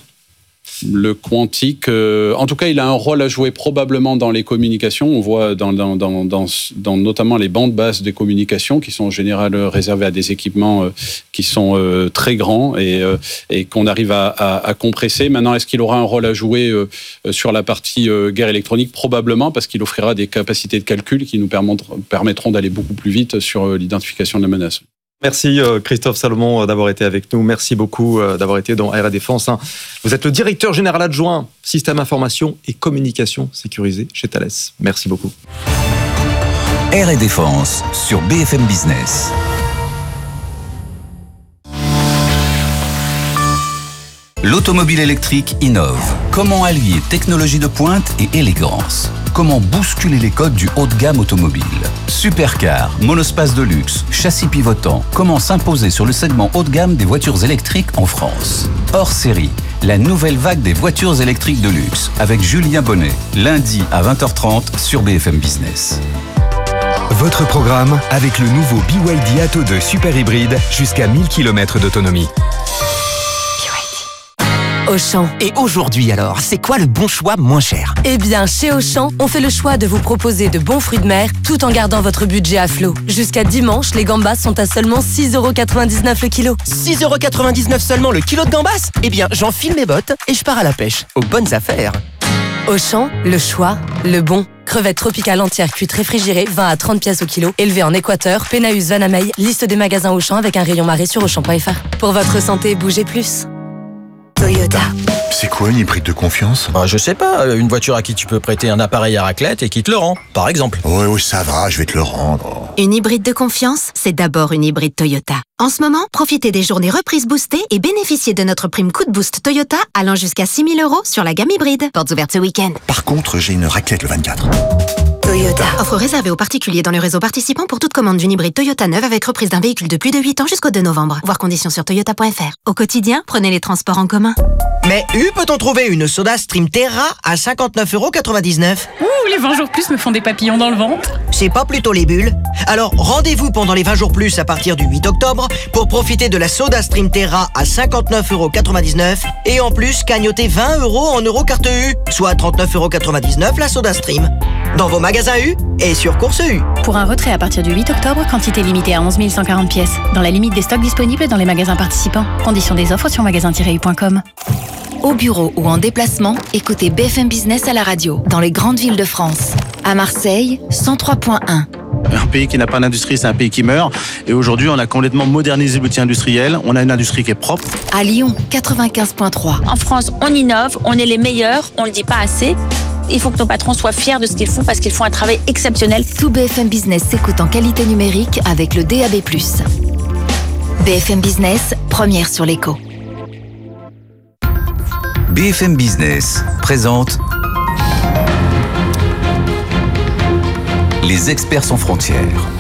Le quantique, euh, en tout cas, il a un rôle à jouer probablement dans les communications. On voit dans, dans, dans, dans, dans notamment les bandes basses des communications, qui sont en général réservées à des équipements euh, qui sont euh, très grands et, euh, et qu'on arrive à, à, à compresser. Maintenant, est-ce qu'il aura un rôle à jouer euh, sur la partie euh, guerre électronique? Probablement, parce qu'il offrira des capacités de calcul qui nous permettront d'aller beaucoup plus vite sur euh, l'identification de la menace. Merci Christophe Salomon d'avoir été avec nous. Merci beaucoup d'avoir été dans Air et Défense. Vous êtes le directeur général adjoint Système Information et Communication sécurisée chez Thales. Merci beaucoup. Air et Défense sur B F M Business. L'automobile électrique innove. Comment allier technologie de pointe et élégance? Comment bousculer les codes du haut de gamme automobile? Supercar, monospace de luxe, châssis pivotant. Comment s'imposer sur le segment haut de gamme des voitures électriques en France? Hors série, la nouvelle vague des voitures électriques de luxe avec Julien Bonnet. Lundi à vingt heures trente sur B F M Business. Votre programme avec le nouveau B Y D Atto deux Super Hybride jusqu'à mille kilomètres d'autonomie. Auchan. Et aujourd'hui alors, c'est quoi le bon choix moins cher? Eh bien, chez Auchan, on fait le choix de vous proposer de bons fruits de mer tout en gardant votre budget à flot. Jusqu'à dimanche, les gambas sont à seulement six euros quatre-vingt-dix-neuf le kilo. six euros quatre-vingt-dix-neuf seulement le kilo de gambas? Eh bien, j'enfile mes bottes et je pars à la pêche. Aux bonnes affaires. Auchan, le choix, le bon. Crevettes tropicales entières cuites réfrigérées, vingt à trente pièces au kilo, élevées en Équateur, Pénaus, Vanamey. Liste des magasins Auchan avec un rayon marée sur auchan point f r. Pour votre santé, bougez plus. Toyota. C'est quoi une hybride de confiance? Bah, je sais pas, une voiture à qui tu peux prêter un appareil à raclette et qui te le rend, par exemple. Oui, oui, ça va, je vais te le rendre. Une hybride de confiance, c'est d'abord une hybride Toyota. En ce moment, profitez des journées reprises boostées et bénéficiez de notre prime coup de boost Toyota allant jusqu'à six mille euros sur la gamme hybride. Portes ouvertes ce week-end. Par contre, j'ai une raclette le vingt-quatre. Toyota. Offre réservée aux particuliers dans le réseau participant pour toute commande d'une hybride Toyota neuve avec reprise d'un véhicule de plus de huit ans jusqu'au deux novembre. Voir conditions sur toyota point f r. Au quotidien, prenez les transports en commun. Mais U, peut-on trouver une Soda Stream Terra à cinquante-neuf euros quatre-vingt-dix-neuf? Ouh, les vingt jours plus me font des papillons dans le ventre. C'est pas plutôt les bulles? Alors, rendez-vous pendant les vingt jours plus à partir du huit octobre pour profiter de la Soda Stream Terra à cinquante-neuf euros quatre-vingt-dix-neuf et en plus cagnoter vingt euros en euro carte U, soit trente-neuf euros quatre-vingt-dix-neuf la Soda Stream. Dans vos magasins U et sur Course U. Pour un retrait à partir du huit octobre, quantité limitée à onze mille cent quarante pièces. Dans la limite des stocks disponibles dans les magasins participants. Conditions des offres sur magasin tiret u point com. Au bureau ou en déplacement, écoutez B F M Business à la radio, dans les grandes villes de France. À Marseille, cent trois point un. Un pays qui n'a pas d'industrie, c'est un pays qui meurt. Et aujourd'hui, on a complètement modernisé l'outil industriel. On a une industrie qui est propre. À Lyon, quatre-vingt-quinze virgule trois. En France, on innove, on est les meilleurs, on le dit pas assez. Il faut que nos patrons soient fiers de ce qu'ils font parce qu'ils font un travail exceptionnel. Tout B F M Business s'écoute en qualité numérique avec le D A B plus. B F M Business, première sur l'écho. B F M Business présente Les experts sans frontières.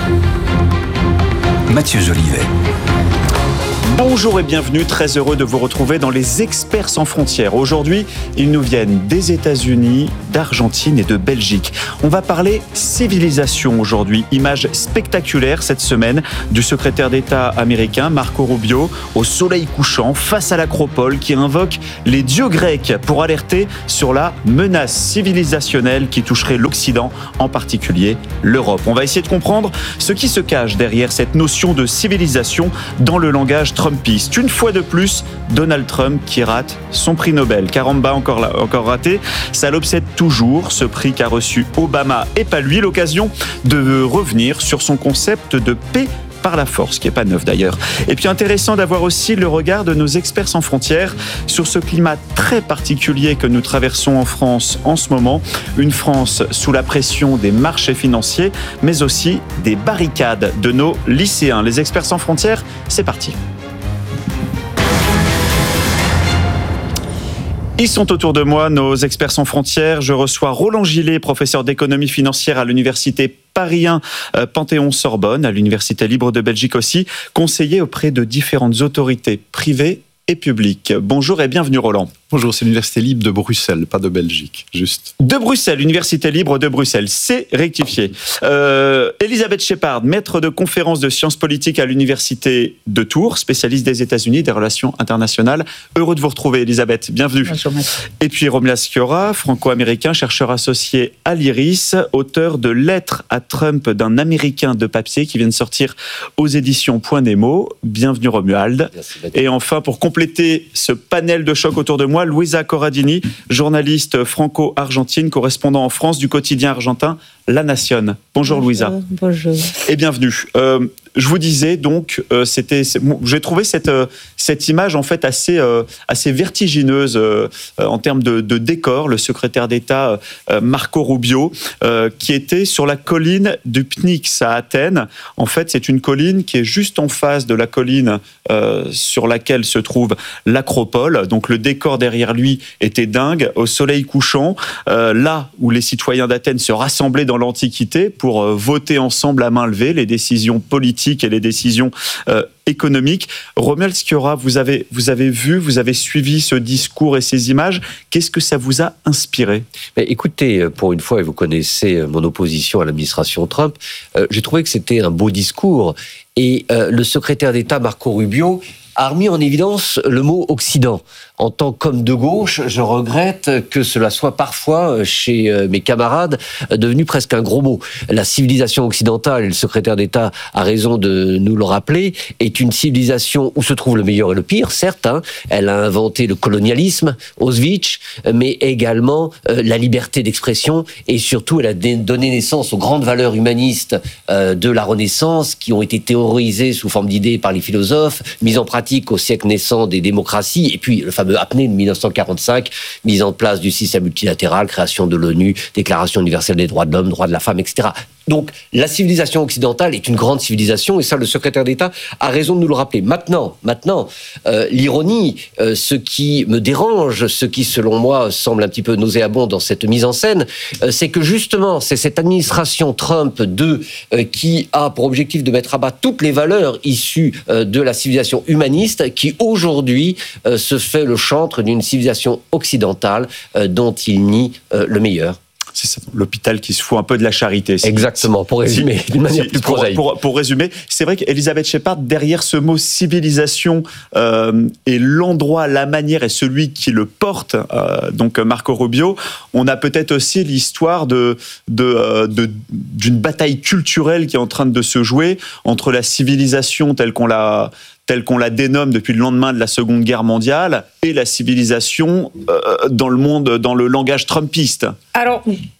Mathieu Jolivet. Bonjour et bienvenue, très heureux de vous retrouver dans les experts sans frontières. Aujourd'hui, ils nous viennent des États-Unis, d'Argentine et de Belgique. On va parler civilisation aujourd'hui. Image spectaculaire cette semaine du secrétaire d'État américain Marco Rubio au soleil couchant face à l'acropole qui invoque les dieux grecs pour alerter sur la menace civilisationnelle qui toucherait l'Occident, en particulier l'Europe. On va essayer de comprendre ce qui se cache derrière cette notion de civilisation dans le langage trumpiste. Une fois de plus, Donald Trump qui rate son prix Nobel. Caramba, encore, là, encore raté. Ça l'obsède toujours, ce prix qu'a reçu Obama et pas lui. L'occasion de revenir sur son concept de paix par la force, qui n'est pas neuf d'ailleurs. Et puis intéressant d'avoir aussi le regard de nos experts sans frontières sur ce climat très particulier que nous traversons en France en ce moment. Une France sous la pression des marchés financiers, mais aussi des barricades de nos lycéens. Les experts sans frontières, c'est parti. Ils sont autour de moi, nos experts sans frontières. Je reçois Roland Gillet, professeur d'économie financière à l'université Paris un, euh, Panthéon-Sorbonne, à l'université libre de Belgique aussi, conseiller auprès de différentes autorités privées et publiques. Bonjour et bienvenue Roland. Bonjour, c'est l'université libre de Bruxelles, pas de Belgique, juste. De Bruxelles, université libre de Bruxelles, c'est rectifié. Euh, Elisabeth Shepard, maître de conférences de sciences politiques à l'université de Tours, spécialiste des États-Unis, des relations internationales. Heureux de vous retrouver, Elisabeth, bienvenue. Bonjour, et puis Romuald Sciorra, franco-américain, chercheur associé à l'IRIS, auteur de Lettres à Trump d'un Américain de papier qui vient de sortir aux éditions Point Nemo. Bienvenue Romuald. Merci, et enfin, pour compléter ce panel de choc autour de moi, Louisa Corradini, journaliste franco-argentine, correspondant en France du quotidien argentin La Nation. Bonjour, Bonjour Louisa. Bonjour. Et bienvenue. Euh, je vous disais donc, euh, c'était, j'ai trouvé cette euh, cette image en fait assez euh, assez vertigineuse euh, en termes de, de décor. Le secrétaire d'État euh, Marco Rubio, euh, qui était sur la colline du Pnyx à Athènes. En fait, c'est une colline qui est juste en face de la colline euh, sur laquelle se trouve l'acropole. Donc le décor derrière lui était dingue, au soleil couchant, euh, là où les citoyens d'Athènes se rassemblaient dans l'Antiquité pour euh, voter ensemble à main levée les décisions politiques et les décisions euh, économiques. Romuald Sciorra, vous avez, vous avez vu, vous avez suivi ce discours et ces images. Qu'est-ce que ça vous a inspiré ? Mais écoutez, pour une fois, et vous connaissez mon opposition à l'administration Trump, euh, j'ai trouvé que c'était un beau discours. Et euh, le secrétaire d'État Marco Rubio a remis en évidence le mot Occident. En tant qu'homme de gauche, je regrette que cela soit parfois, chez mes camarades, devenu presque un gros mot. La civilisation occidentale, et le secrétaire d'État a raison de nous le rappeler, est une civilisation où se trouve le meilleur et le pire, certes. Hein. Elle a inventé le colonialisme, Auschwitz, mais également euh, la liberté d'expression, et surtout elle a donné naissance aux grandes valeurs humanistes euh, de la Renaissance, qui ont été théorisées sous forme d'idées par les philosophes, mises en pratique au siècle naissant des démocraties, et puis le fameux apnée de dix-neuf cent quarante-cinq, mise en place du système multilatéral, création de l'ONU, Déclaration universelle des droits de l'homme, droits de la femme, et cetera. Donc, la civilisation occidentale est une grande civilisation, et ça, le secrétaire d'État a raison de nous le rappeler. Maintenant, maintenant, euh, l'ironie, euh, ce qui me dérange, ce qui, selon moi, semble un petit peu nauséabond dans cette mise en scène, euh, c'est que justement, c'est cette administration Trump deux euh, qui a pour objectif de mettre à bas toutes les valeurs issues euh, de la civilisation humaniste, qui aujourd'hui euh, se fait le chantre d'une civilisation occidentale euh, dont il nie euh, le meilleur. C'est ça, l'hôpital qui se fout un peu de la charité. Si, Exactement, pour résumer, si, d'une manière si, plus prosaïque. Pour, pour, pour résumer, c'est vrai qu'Elisabeth Shepard, derrière ce mot civilisation, euh, et l'endroit, la manière et celui qui le porte, euh, donc Marco Rubio, on a peut-être aussi l'histoire de, de, de, d'une bataille culturelle qui est en train de se jouer entre la civilisation telle qu'on l'a telle qu'on la dénomme depuis le lendemain de la Seconde Guerre mondiale, et la civilisation euh, dans le monde, dans le langage trumpiste. Alors,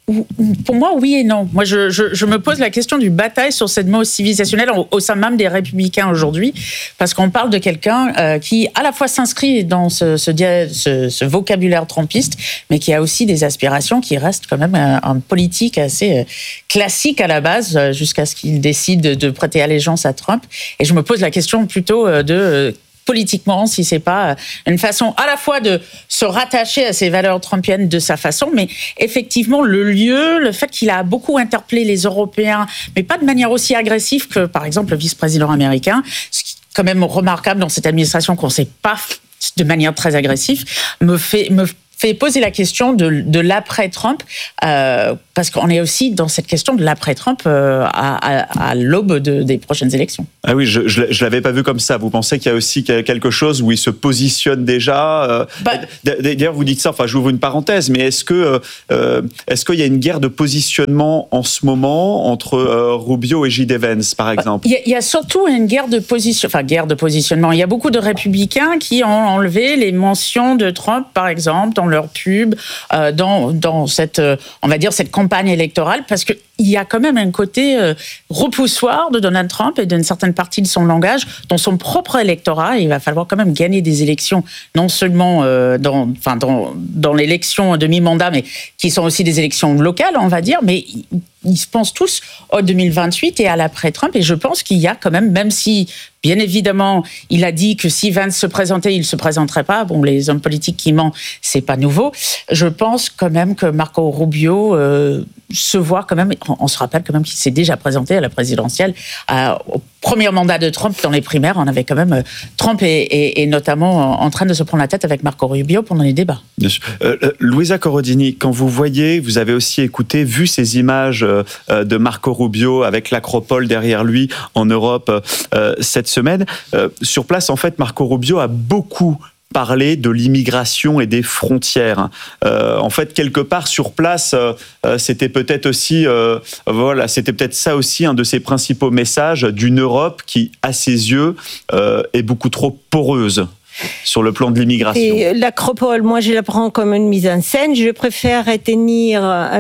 Pour moi, oui et non. Moi, je, je, je me pose la question du bataille sur cette mot civilisationnel au, au sein même des Républicains aujourd'hui, parce qu'on parle de quelqu'un euh, qui, à la fois, s'inscrit dans ce, ce, ce, ce vocabulaire trumpiste, mais qui a aussi des aspirations qui restent quand même un, un politique assez euh, classique à la base, euh, jusqu'à ce qu'il décide de, de prêter allégeance à Trump. Et je me pose la question plutôt euh, de... Euh, politiquement, si c'est pas une façon à la fois de se rattacher à ces valeurs trumpiennes de sa façon, mais effectivement le lieu, le fait qu'il a beaucoup interpellé les Européens, mais pas de manière aussi agressive que par exemple le vice-président américain, ce qui est quand même remarquable dans cette administration qu'on ne sait pas de manière très agressive, me fait me fait poser la question de, de l'après-Trump, euh, parce qu'on est aussi dans cette question de l'après-Trump euh, à, à, à l'aube de, des prochaines élections. Ah oui, je ne l'avais pas vu comme ça. Vous pensez qu'il y a aussi quelque chose où il se positionne déjà euh, bah, D'ailleurs, vous dites ça, enfin, j'ouvre une parenthèse, mais est-ce que euh, est-ce qu'il y a une guerre de positionnement en ce moment entre euh, Rubio et J D. Vance, par exemple? Il y, y a surtout une guerre de position, enfin, guerre de positionnement. Il y a beaucoup de républicains qui ont enlevé les mentions de Trump, par exemple, dans leur pub, euh, dans, dans cette, euh, on va dire, cette campagne électorale, parce qu'il y a quand même un côté euh, repoussoir de Donald Trump et d'une certaine partie de son langage dans son propre électorat. Il va falloir quand même gagner des élections, non seulement euh, dans, enfin, dans, dans l'élection de mi-mandat, mais qui sont aussi des élections locales, on va dire, mais ils se pensent tous au deux mille vingt-huit et à l'après-Trump, et je pense qu'il y a quand même, même si, bien évidemment, il a dit que si Vance se présentait, il ne se présenterait pas, bon, les hommes politiques qui mentent, c'est pas nouveau, je pense quand même que Marco Rubio euh, se voit quand même, on se rappelle quand même qu'il s'est déjà présenté à la présidentielle, à, au premier mandat de Trump dans les primaires, on avait quand même, Trump et, et, et notamment en train de se prendre la tête avec Marco Rubio pendant les débats. Bien sûr. Euh, Louisa Corrodini, quand vous voyez, vous avez aussi écouté, vu ces images euh, de Marco Rubio avec l'acropole derrière lui en Europe euh, cette semaine, euh, sur place, en fait, Marco Rubio a beaucoup parler de l'immigration et des frontières. Euh, en fait, quelque part sur place, euh, c'était peut-être aussi, euh, voilà, c'était peut-être ça aussi un de ses principaux messages d'une Europe qui, à ses yeux, euh, est beaucoup trop poreuse sur le plan de l'immigration. Et l'acropole, moi je la prends comme une mise en scène. Je préfère retenir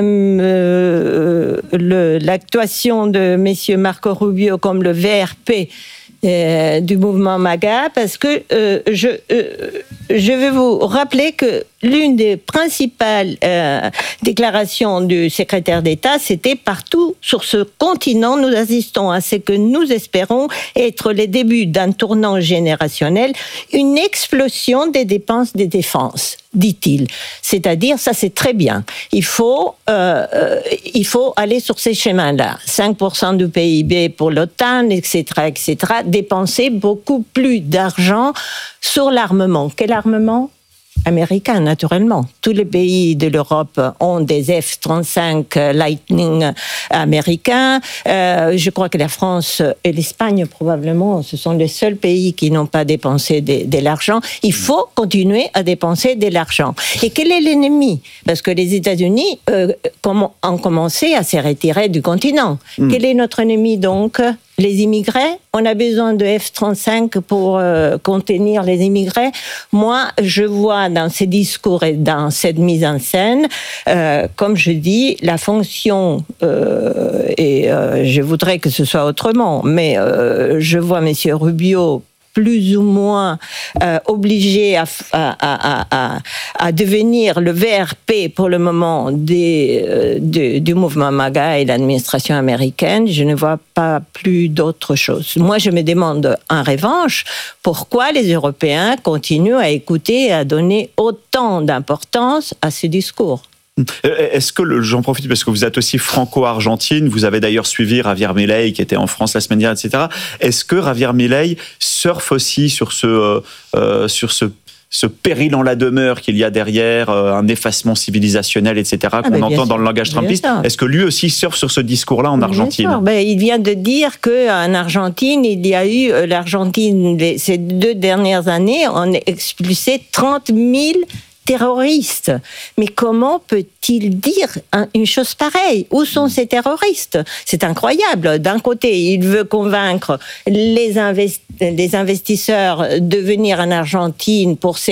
euh, le, l'actuation de M. Marco Rubio comme le V R P euh, du mouvement MAGA, parce que euh, je, euh, je vais vous rappeler que l'une des principales euh, déclarations du secrétaire d'État, c'était partout sur ce continent, nous assistons à ce que nous espérons être les débuts d'un tournant générationnel, une explosion des dépenses de défense, dit-il. C'est-à-dire, ça c'est très bien. Il faut, euh, euh, il faut aller sur ces chemins-là. cinq pour cent du P I B pour l'OTAN, et cetera, et cetera. Dépenser beaucoup plus d'argent sur l'armement. Quel armement ? Américains, naturellement. Tous les pays de l'Europe ont des F trente-cinq Lightning américains. Euh, je crois que la France et l'Espagne, probablement, ce sont les seuls pays qui n'ont pas dépensé de, de l'argent. Il faut continuer à dépenser de l'argent. Et quel est l'ennemi ? Parce que les États-Unis euh, ont commencé à se retirer du continent. Mmh. Quel est notre ennemi, donc ? Les immigrés, on a besoin de F trente-cinq pour euh, contenir les immigrés. Moi, je vois dans ces discours et dans cette mise en scène, euh, comme je dis, la fonction, euh, et euh, je voudrais que ce soit autrement, mais euh, je vois M. Rubio plus ou moins euh, obligé à, à, à, à, à devenir le V R P pour le moment des, euh, de, du mouvement MAGA et l'administration américaine. Je ne vois pas plus d'autre chose. Moi, je me demande en revanche pourquoi les Européens continuent à écouter et à donner autant d'importance à ce discours. Est-ce que, le, j'en profite parce que vous êtes aussi franco-argentine, vous avez d'ailleurs suivi Javier Milei qui était en France la semaine dernière, et cetera. Est-ce que Javier Milei surfe aussi sur ce, euh, sur ce, ce péril en la demeure qu'il y a derrière, euh, un effacement civilisationnel, et cetera, qu'on ah entend sûr. Dans le langage trumpiste? Est-ce que lui aussi surfe sur ce discours-là en Argentine? Ben, il vient de dire qu'en Argentine, il y a eu, l'Argentine, ces deux dernières années, on a expulsé trente mille terroristes. Mais comment peut-il dire une chose pareille ? Où sont ces terroristes ? C'est incroyable. D'un côté, il veut convaincre les, invest- les investisseurs de venir en Argentine pour ces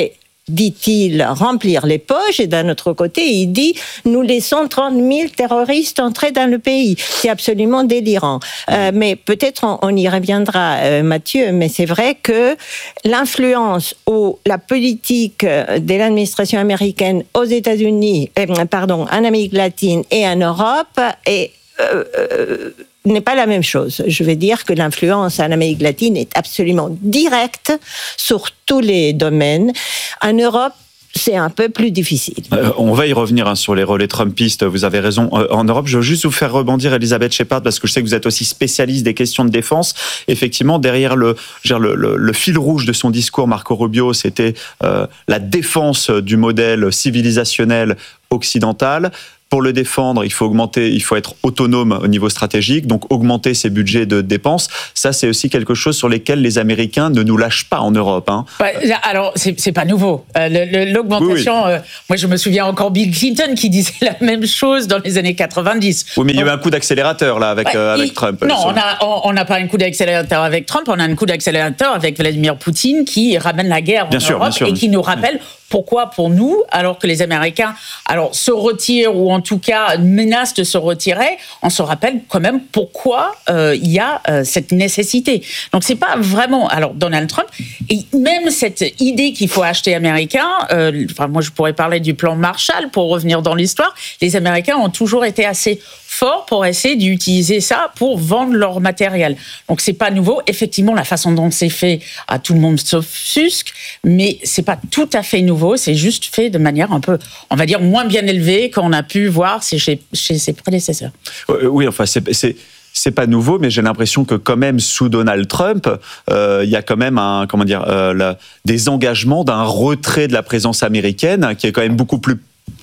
dit-il, remplir les poches, et d'un autre côté, il dit nous laissons trente mille terroristes entrer dans le pays. C'est absolument délirant. Euh, mais peut-être on, on y reviendra, euh, Mathieu, mais c'est vrai que l'influence ou la politique de l'administration américaine aux États-Unis, euh, pardon, en Amérique latine et en Europe est euh, euh, n'est pas la même chose. Je veux dire que l'influence en Amérique latine est absolument directe sur tous les domaines. En Europe, c'est un peu plus difficile. Euh, on va y revenir hein, sur les relais trumpistes, vous avez raison. Euh, en Europe, je veux juste vous faire rebondir, Elisabeth Shepard, parce que je sais que vous êtes aussi spécialiste des questions de défense. Effectivement, derrière le, le, le, le fil rouge de son discours, Marco Rubio, c'était euh, la défense du modèle civilisationnel occidental. Pour le défendre, il faut augmenter, il faut être autonome au niveau stratégique, donc augmenter ses budgets de dépenses. Ça, c'est aussi quelque chose sur lesquels les Américains ne nous lâchent pas en Europe. Hein. Bah, alors, c'est, c'est pas nouveau. Euh, le, le, l'augmentation, oui, oui. Euh, moi, je me souviens encore Bill Clinton qui disait la même chose dans les années quatre-vingt-dix. Oui, mais il y a eu un coup d'accélérateur là avec, ouais, euh, avec il, Trump. Non, on n'a pas un coup d'accélérateur avec Trump, on a un coup d'accélérateur avec Vladimir Poutine qui ramène la guerre bien en sûr, Europe bien sûr. Et qui nous rappelle pourquoi pour nous, alors que les Américains alors, se retirent ou en tout cas menacent de se retirer, on se rappelle quand même pourquoi euh, il y a euh, cette nécessité. Donc c'est pas vraiment... Alors Donald Trump, et même cette idée qu'il faut acheter américain, euh, enfin moi je pourrais parler du plan Marshall pour revenir dans l'histoire, les Américains ont toujours été assez forts pour essayer d'utiliser ça pour vendre leur matériel. Donc c'est pas nouveau. Effectivement, la façon dont c'est fait, à tout le monde s'offusque, mais c'est pas tout à fait nouveau. C'est juste fait de manière un peu, on va dire, moins bien élevée qu'on a pu voir chez, chez ses prédécesseurs. Oui, enfin, c'est... c'est... C'est pas nouveau, mais j'ai l'impression que quand même sous Donald Trump, euh, il y a quand même un, comment dire, euh, la, des engagements d'un retrait de la présence américaine qui est quand même beaucoup plus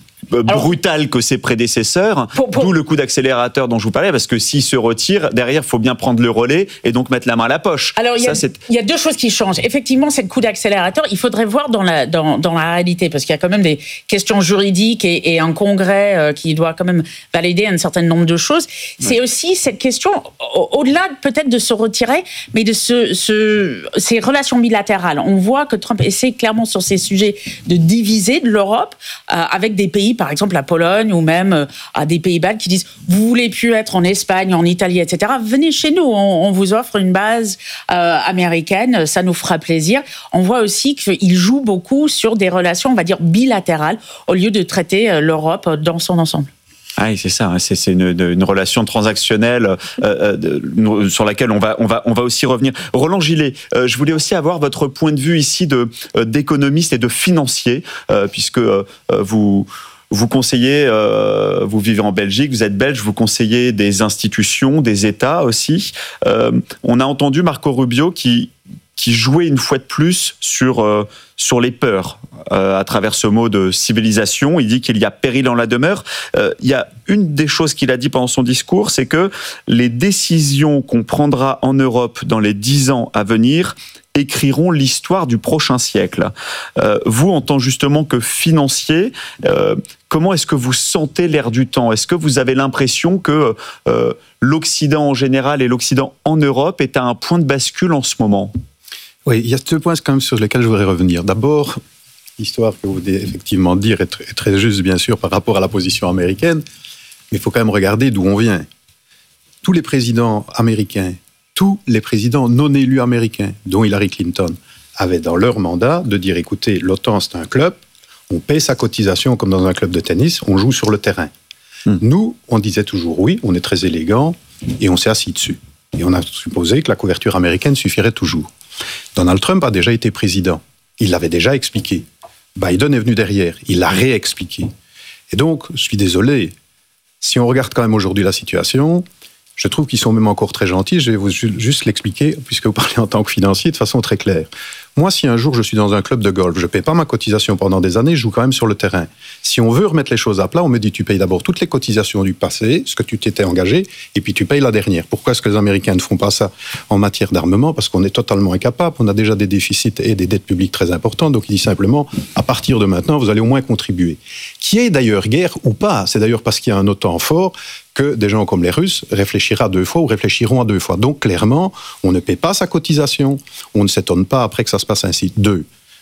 brutal que ses prédécesseurs, pour, pour... d'où le coup d'accélérateur dont je vous parlais, parce que s'il se retire, derrière, il faut bien prendre le relais et donc mettre la main à la poche. Alors, il y, y a deux choses qui changent. Effectivement, c'est le coup d'accélérateur. Il faudrait voir dans la, dans, dans la réalité, parce qu'il y a quand même des questions juridiques et, et un congrès euh, qui doit quand même valider un certain nombre de choses. C'est ouais. aussi cette question, au, au-delà peut-être de se retirer, mais de ce, ce, ces relations bilatérales. On voit que Trump essaie clairement sur ces sujets de diviser de l'Europe euh, avec des pays, par exemple la Pologne ou même euh, à des pays baltes qui disent vous voulez plus être en Espagne, en Italie, et cetera. Venez chez nous, on, on vous offre une base euh, américaine, ça nous fera plaisir. On voit aussi qu'il joue beaucoup sur des relations, on va dire bilatérales, au lieu de traiter euh, l'Europe dans son ensemble. Ah oui, c'est ça, c'est, c'est une, une relation transactionnelle euh, euh, sur laquelle on va, on, va, on va aussi revenir. Roland Gillet, euh, je voulais aussi avoir votre point de vue ici de, euh, d'économiste et de financier, euh, puisque euh, vous... Vous conseillez, euh, vous vivez en Belgique, vous êtes belge, vous conseillez des institutions, des États aussi. Euh, on a entendu Marco Rubio qui, qui jouait une fois de plus sur, euh, sur les peurs euh, à travers ce mot de civilisation. Il dit qu'il y a péril en la demeure. Euh, il y a une des choses qu'il a dit pendant son discours, c'est que les décisions qu'on prendra en Europe dans les dix ans à venir écriront l'histoire du prochain siècle. Euh, vous, en tant justement que financier, euh, comment est-ce que vous sentez l'air du temps ? Est-ce que vous avez l'impression que euh, l'Occident en général et l'Occident en Europe est à un point de bascule en ce moment ? Oui, il y a deux points quand même sur lesquels je voudrais revenir. D'abord, l'histoire que vous venez effectivement dire est très, est très juste, bien sûr, par rapport à la position américaine, mais il faut quand même regarder d'où on vient. Tous les présidents américains, tous les présidents non élus américains, dont Hillary Clinton, avaient dans leur mandat de dire, écoutez, l'OTAN, c'est un club, on paye sa cotisation comme dans un club de tennis, on joue sur le terrain. Mmh. Nous, on disait toujours oui, on est très élégant, et on s'est assis dessus. Et on a supposé que la couverture américaine suffirait toujours. Donald Trump a déjà été président. Il l'avait déjà expliqué. Biden est venu derrière. Il l'a réexpliqué. Et donc, je suis désolé, si on regarde quand même aujourd'hui la situation, je trouve qu'ils sont même encore très gentils. Je vais vous juste l'expliquer, puisque vous parlez en tant que financier, de façon très claire. Moi, si un jour je suis dans un club de golf, je ne paie pas ma cotisation pendant des années, je joue quand même sur le terrain. Si on veut remettre les choses à plat, on me dit tu payes d'abord toutes les cotisations du passé, ce que tu t'étais engagé, et puis tu payes la dernière. Pourquoi est-ce que les Américains ne font pas ça en matière d'armement ? Parce qu'on est totalement incapable, on a déjà des déficits et des dettes publiques très importantes, donc il dit simplement, à partir de maintenant, vous allez au moins contribuer. Qui est d'ailleurs guerre ou pas, c'est d'ailleurs parce qu'il y a un OTAN fort que des gens comme les Russes réfléchiront à deux fois ou réfléchiront à deux fois. Donc clairement, on ne paie pas sa cotisation, on ne s'étonne pas après que ça se passe ainsi. Deux,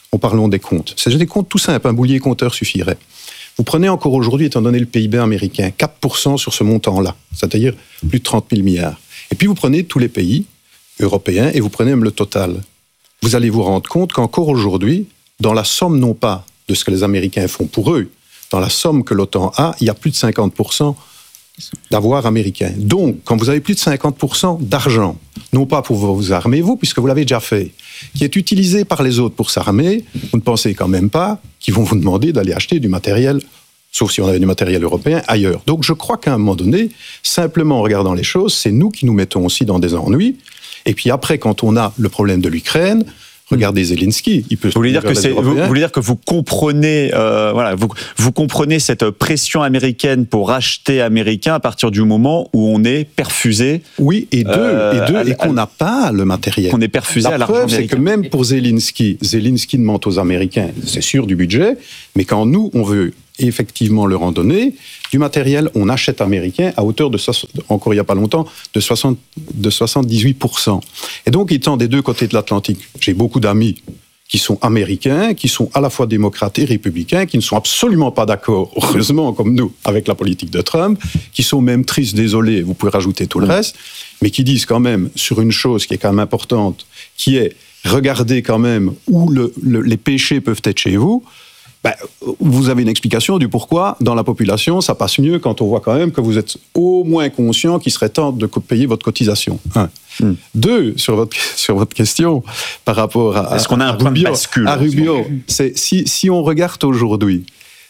en parlant des comptes. C'est des comptes tout simples, un boulier compteur suffirait. Vous prenez encore aujourd'hui, étant donné le P I B américain, quatre pour cent sur ce montant-là, c'est-à-dire plus de trente mille milliards. Et puis vous prenez tous les pays européens et vous prenez même le total. Vous allez vous rendre compte qu'encore aujourd'hui, dans la somme non pas de ce que les Américains font pour eux, dans la somme que l'OTAN a, il y a plus de cinquante pour cent d'avoir américain. Donc, quand vous avez plus de cinquante pour cent d'argent, non pas pour vous armer, vous, puisque vous l'avez déjà fait, qui est utilisé par les autres pour s'armer, vous ne pensez quand même pas qu'ils vont vous demander d'aller acheter du matériel, sauf si on avait du matériel européen, ailleurs. Donc, je crois qu'à un moment donné, simplement en regardant les choses, c'est nous qui nous mettons aussi dans des ennuis. Et puis après, quand on a le problème de l'Ukraine, regardez Zelensky, il peut. Vous voulez dire que c'est, vous, vous voulez dire que vous comprenez, euh, voilà, vous, vous comprenez cette pression américaine pour acheter américain à partir du moment où on est perfusé. Oui, et deux, euh, et, deux, et qu'on n'a pas le matériel. Qu'on est perfusé La à l'argent preuve, américain. c'est que même pour Zelensky, Zelensky demande aux Américains, c'est sûr du budget, mais quand nous on veut effectivement leur en donner du matériel, on achète américain à hauteur de, encore il n'y a pas longtemps, de, soixante, de soixante-dix-huit pour cent. Et donc, étant des deux côtés de l'Atlantique, j'ai beaucoup d'amis qui sont américains, qui sont à la fois démocrates et républicains, qui ne sont absolument pas d'accord, heureusement comme nous, avec la politique de Trump, qui sont même tristes, désolés, vous pouvez rajouter tout le reste, mais qui disent quand même sur une chose qui est quand même importante, qui est regardez quand même où le, le, les péchés peuvent être chez vous. Ben, vous avez une explication du pourquoi, dans la population, ça passe mieux quand on voit quand même que vous êtes au moins conscient qu'il serait temps de payer votre cotisation. Un. Hmm. Deux, sur votre, sur votre question, par rapport à, Est-ce qu'on a un à point Rubio, de bascule à Rubio, c'est, si, si on regarde aujourd'hui,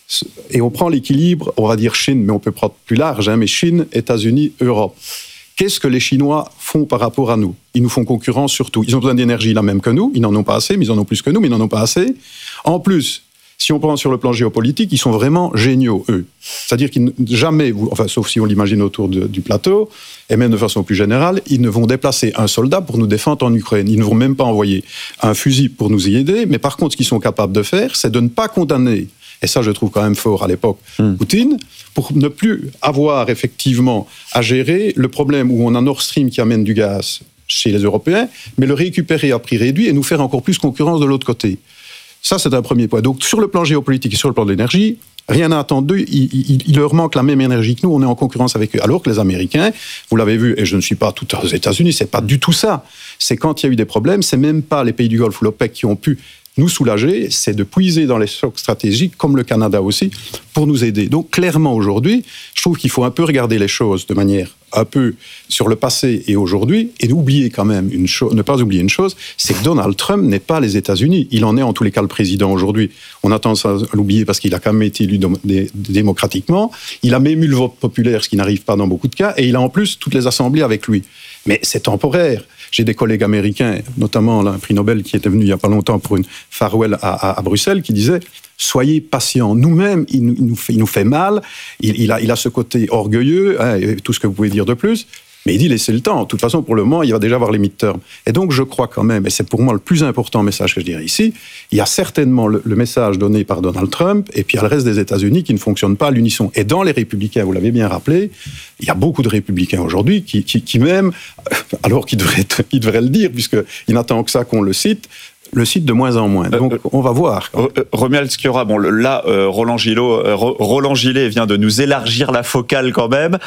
et on prend l'équilibre, on va dire Chine, mais on peut prendre plus large, hein, mais Chine, États-Unis, Europe. Qu'est-ce que les Chinois font par rapport à nous ? Ils nous font concurrence surtout. Ils ont besoin d'énergie la même que nous, ils n'en ont pas assez, mais ils en ont plus que nous, mais ils n'en ont pas assez. En plus, si on prend sur le plan géopolitique, ils sont vraiment géniaux, eux. C'est-à-dire qu'ils ne, jamais, enfin, sauf si on l'imagine autour de, du plateau, et même de façon plus générale, ils ne vont déplacer un soldat pour nous défendre en Ukraine. Ils ne vont même pas envoyer un fusil pour nous y aider. Mais par contre, ce qu'ils sont capables de faire, c'est de ne pas condamner, et ça je trouve quand même fort à l'époque, mmh. Poutine, pour ne plus avoir effectivement à gérer le problème où on a Nord Stream qui amène du gaz chez les Européens, mais le récupérer à prix réduit et nous faire encore plus concurrence de l'autre côté. Ça, c'est un premier point. Donc, sur le plan géopolitique et sur le plan de l'énergie, rien n'a attendu. Il, il, il leur manque la même énergie que nous. On est en concurrence avec eux. Alors que les Américains, vous l'avez vu, et je ne suis pas tout aux États-Unis, c'est pas du tout ça. C'est quand il y a eu des problèmes, c'est même pas les pays du Golfe ou l'OPEC qui ont pu nous soulager, c'est de puiser dans les stocks stratégiques, comme le Canada aussi, pour nous aider. Donc, clairement, aujourd'hui, je trouve qu'il faut un peu regarder les choses de manière un peu sur le passé et aujourd'hui, et oublier quand même une chose, ne pas oublier une chose, c'est que Donald Trump n'est pas les États-Unis. Il en est en tous les cas le président aujourd'hui. On a tendance à l'oublier parce qu'il a quand même été élu démocratiquement. Il a même eu le vote populaire, ce qui n'arrive pas dans beaucoup de cas, et il a en plus toutes les assemblées avec lui. Mais c'est temporaire. J'ai des collègues américains, notamment un prix Nobel qui était venu il n'y a pas longtemps pour une farewell à, à, à Bruxelles, qui disait « Soyez patients. Nous-mêmes, il nous, il nous, fait, il nous fait mal. Il, il, a, il a ce côté orgueilleux, hein, et tout ce que vous pouvez dire de plus. Mais il dit laissez le temps. De toute façon, pour le moment, il va déjà avoir les midterms. Et donc, je crois quand même, et c'est pour moi le plus important message que je dirais ici, il y a certainement le, le message donné par Donald Trump, et puis il y a le reste des États-Unis qui ne fonctionnent pas à l'unisson. Et dans les républicains, vous l'avez bien rappelé, il y a beaucoup de républicains aujourd'hui qui, qui, qui même, alors qu'ils devraient, ils devraient le dire, puisqu'ils n'attendent que ça qu'on le cite, le cite de moins en moins. Donc, euh, on va voir. Euh, Romuald Sciorra, bon, là, euh, Roland Gillot, euh, Roland Gillet vient de nous élargir la focale quand même.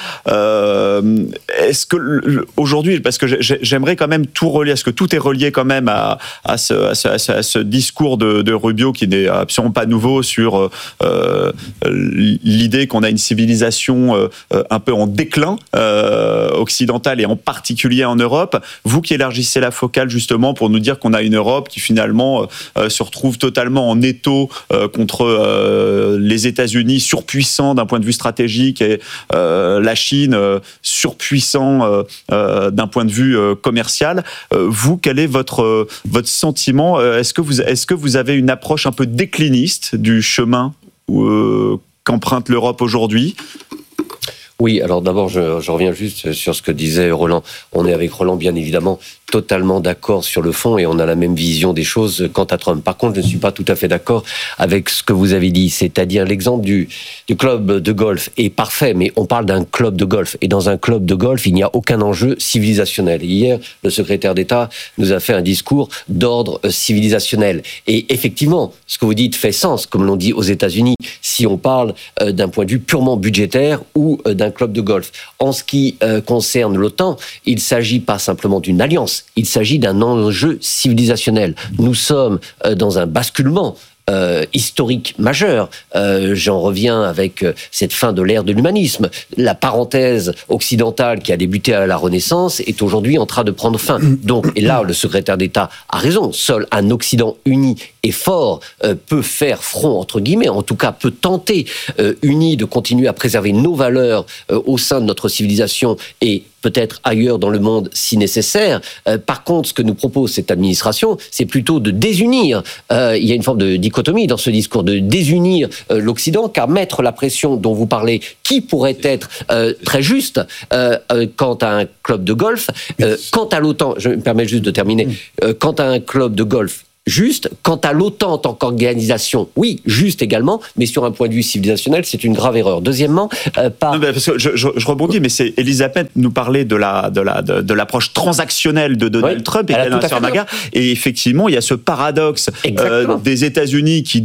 Euh, est-ce que le, aujourd'hui, parce que j'aimerais quand même tout relier, est-ce que tout est relié quand même à, à, ce, à, ce, à, ce, à ce discours de, de Rubio qui n'est absolument pas nouveau sur euh, l'idée qu'on a une civilisation euh, un peu en déclin euh, occidentale et en particulier en Europe. Vous qui élargissez la focale justement pour nous dire qu'on a une Europe qui finalement euh, se retrouve totalement en étau euh, contre euh, les États-Unis surpuissants d'un point de vue stratégique et euh, la Chine euh, surpuissant euh, euh, d'un point de vue euh, commercial. Euh, vous, quel est votre euh, votre sentiment ? Est-ce que vous est-ce que vous avez une approche un peu décliniste du chemin euh, qu'emprunte l'Europe aujourd'hui ? Oui, alors d'abord, je, je reviens juste sur ce que disait Roland. On est avec Roland, bien évidemment, totalement d'accord sur le fond et on a la même vision des choses quant à Trump. Par contre, je ne suis pas tout à fait d'accord avec ce que vous avez dit, c'est-à-dire l'exemple du, du club de golf est parfait, mais on parle d'un club de golf. Et dans un club de golf, il n'y a aucun enjeu civilisationnel. Hier, le secrétaire d'État nous a fait un discours d'ordre civilisationnel. Et effectivement, ce que vous dites fait sens, comme l'on dit aux États-Unis, si on parle euh, d'un point de vue purement budgétaire ou euh, d'un club de golf. En ce qui euh, concerne l'OTAN, il ne s'agit pas simplement d'une alliance, il s'agit d'un enjeu civilisationnel. Nous sommes euh, dans un basculement Euh, historique majeur. Euh, j'en reviens avec euh, cette fin de l'ère de l'humanisme. La parenthèse occidentale qui a débuté à la Renaissance est aujourd'hui en train de prendre fin. Donc, et là, le secrétaire d'État a raison. Seul un Occident uni et fort euh, peut faire front, entre guillemets, en tout cas peut tenter, euh, uni, de continuer à préserver nos valeurs euh, au sein de notre civilisation et peut-être ailleurs dans le monde si nécessaire. Euh, par contre, ce que nous propose cette administration, c'est plutôt de désunir. Euh, il y a une forme de dichotomie dans ce discours, de désunir euh, l'Occident, car mettre la pression dont vous parlez, qui pourrait être euh, très juste euh, euh, quant à un club de golf, euh, quant à l'OTAN, je me permets juste de terminer, euh, quant à un club de golf, juste. Quant à l'OTAN en tant qu'organisation, oui, juste également, mais sur un point de vue civilisationnel, c'est une grave erreur. Deuxièmement, euh, par... Non, parce que je, je, je rebondis, mais c'est Elisabeth nous parlait de la de la de, de l'approche transactionnelle de Donald oui, Trump et, et effectivement, il y a ce paradoxe euh, des États-Unis qui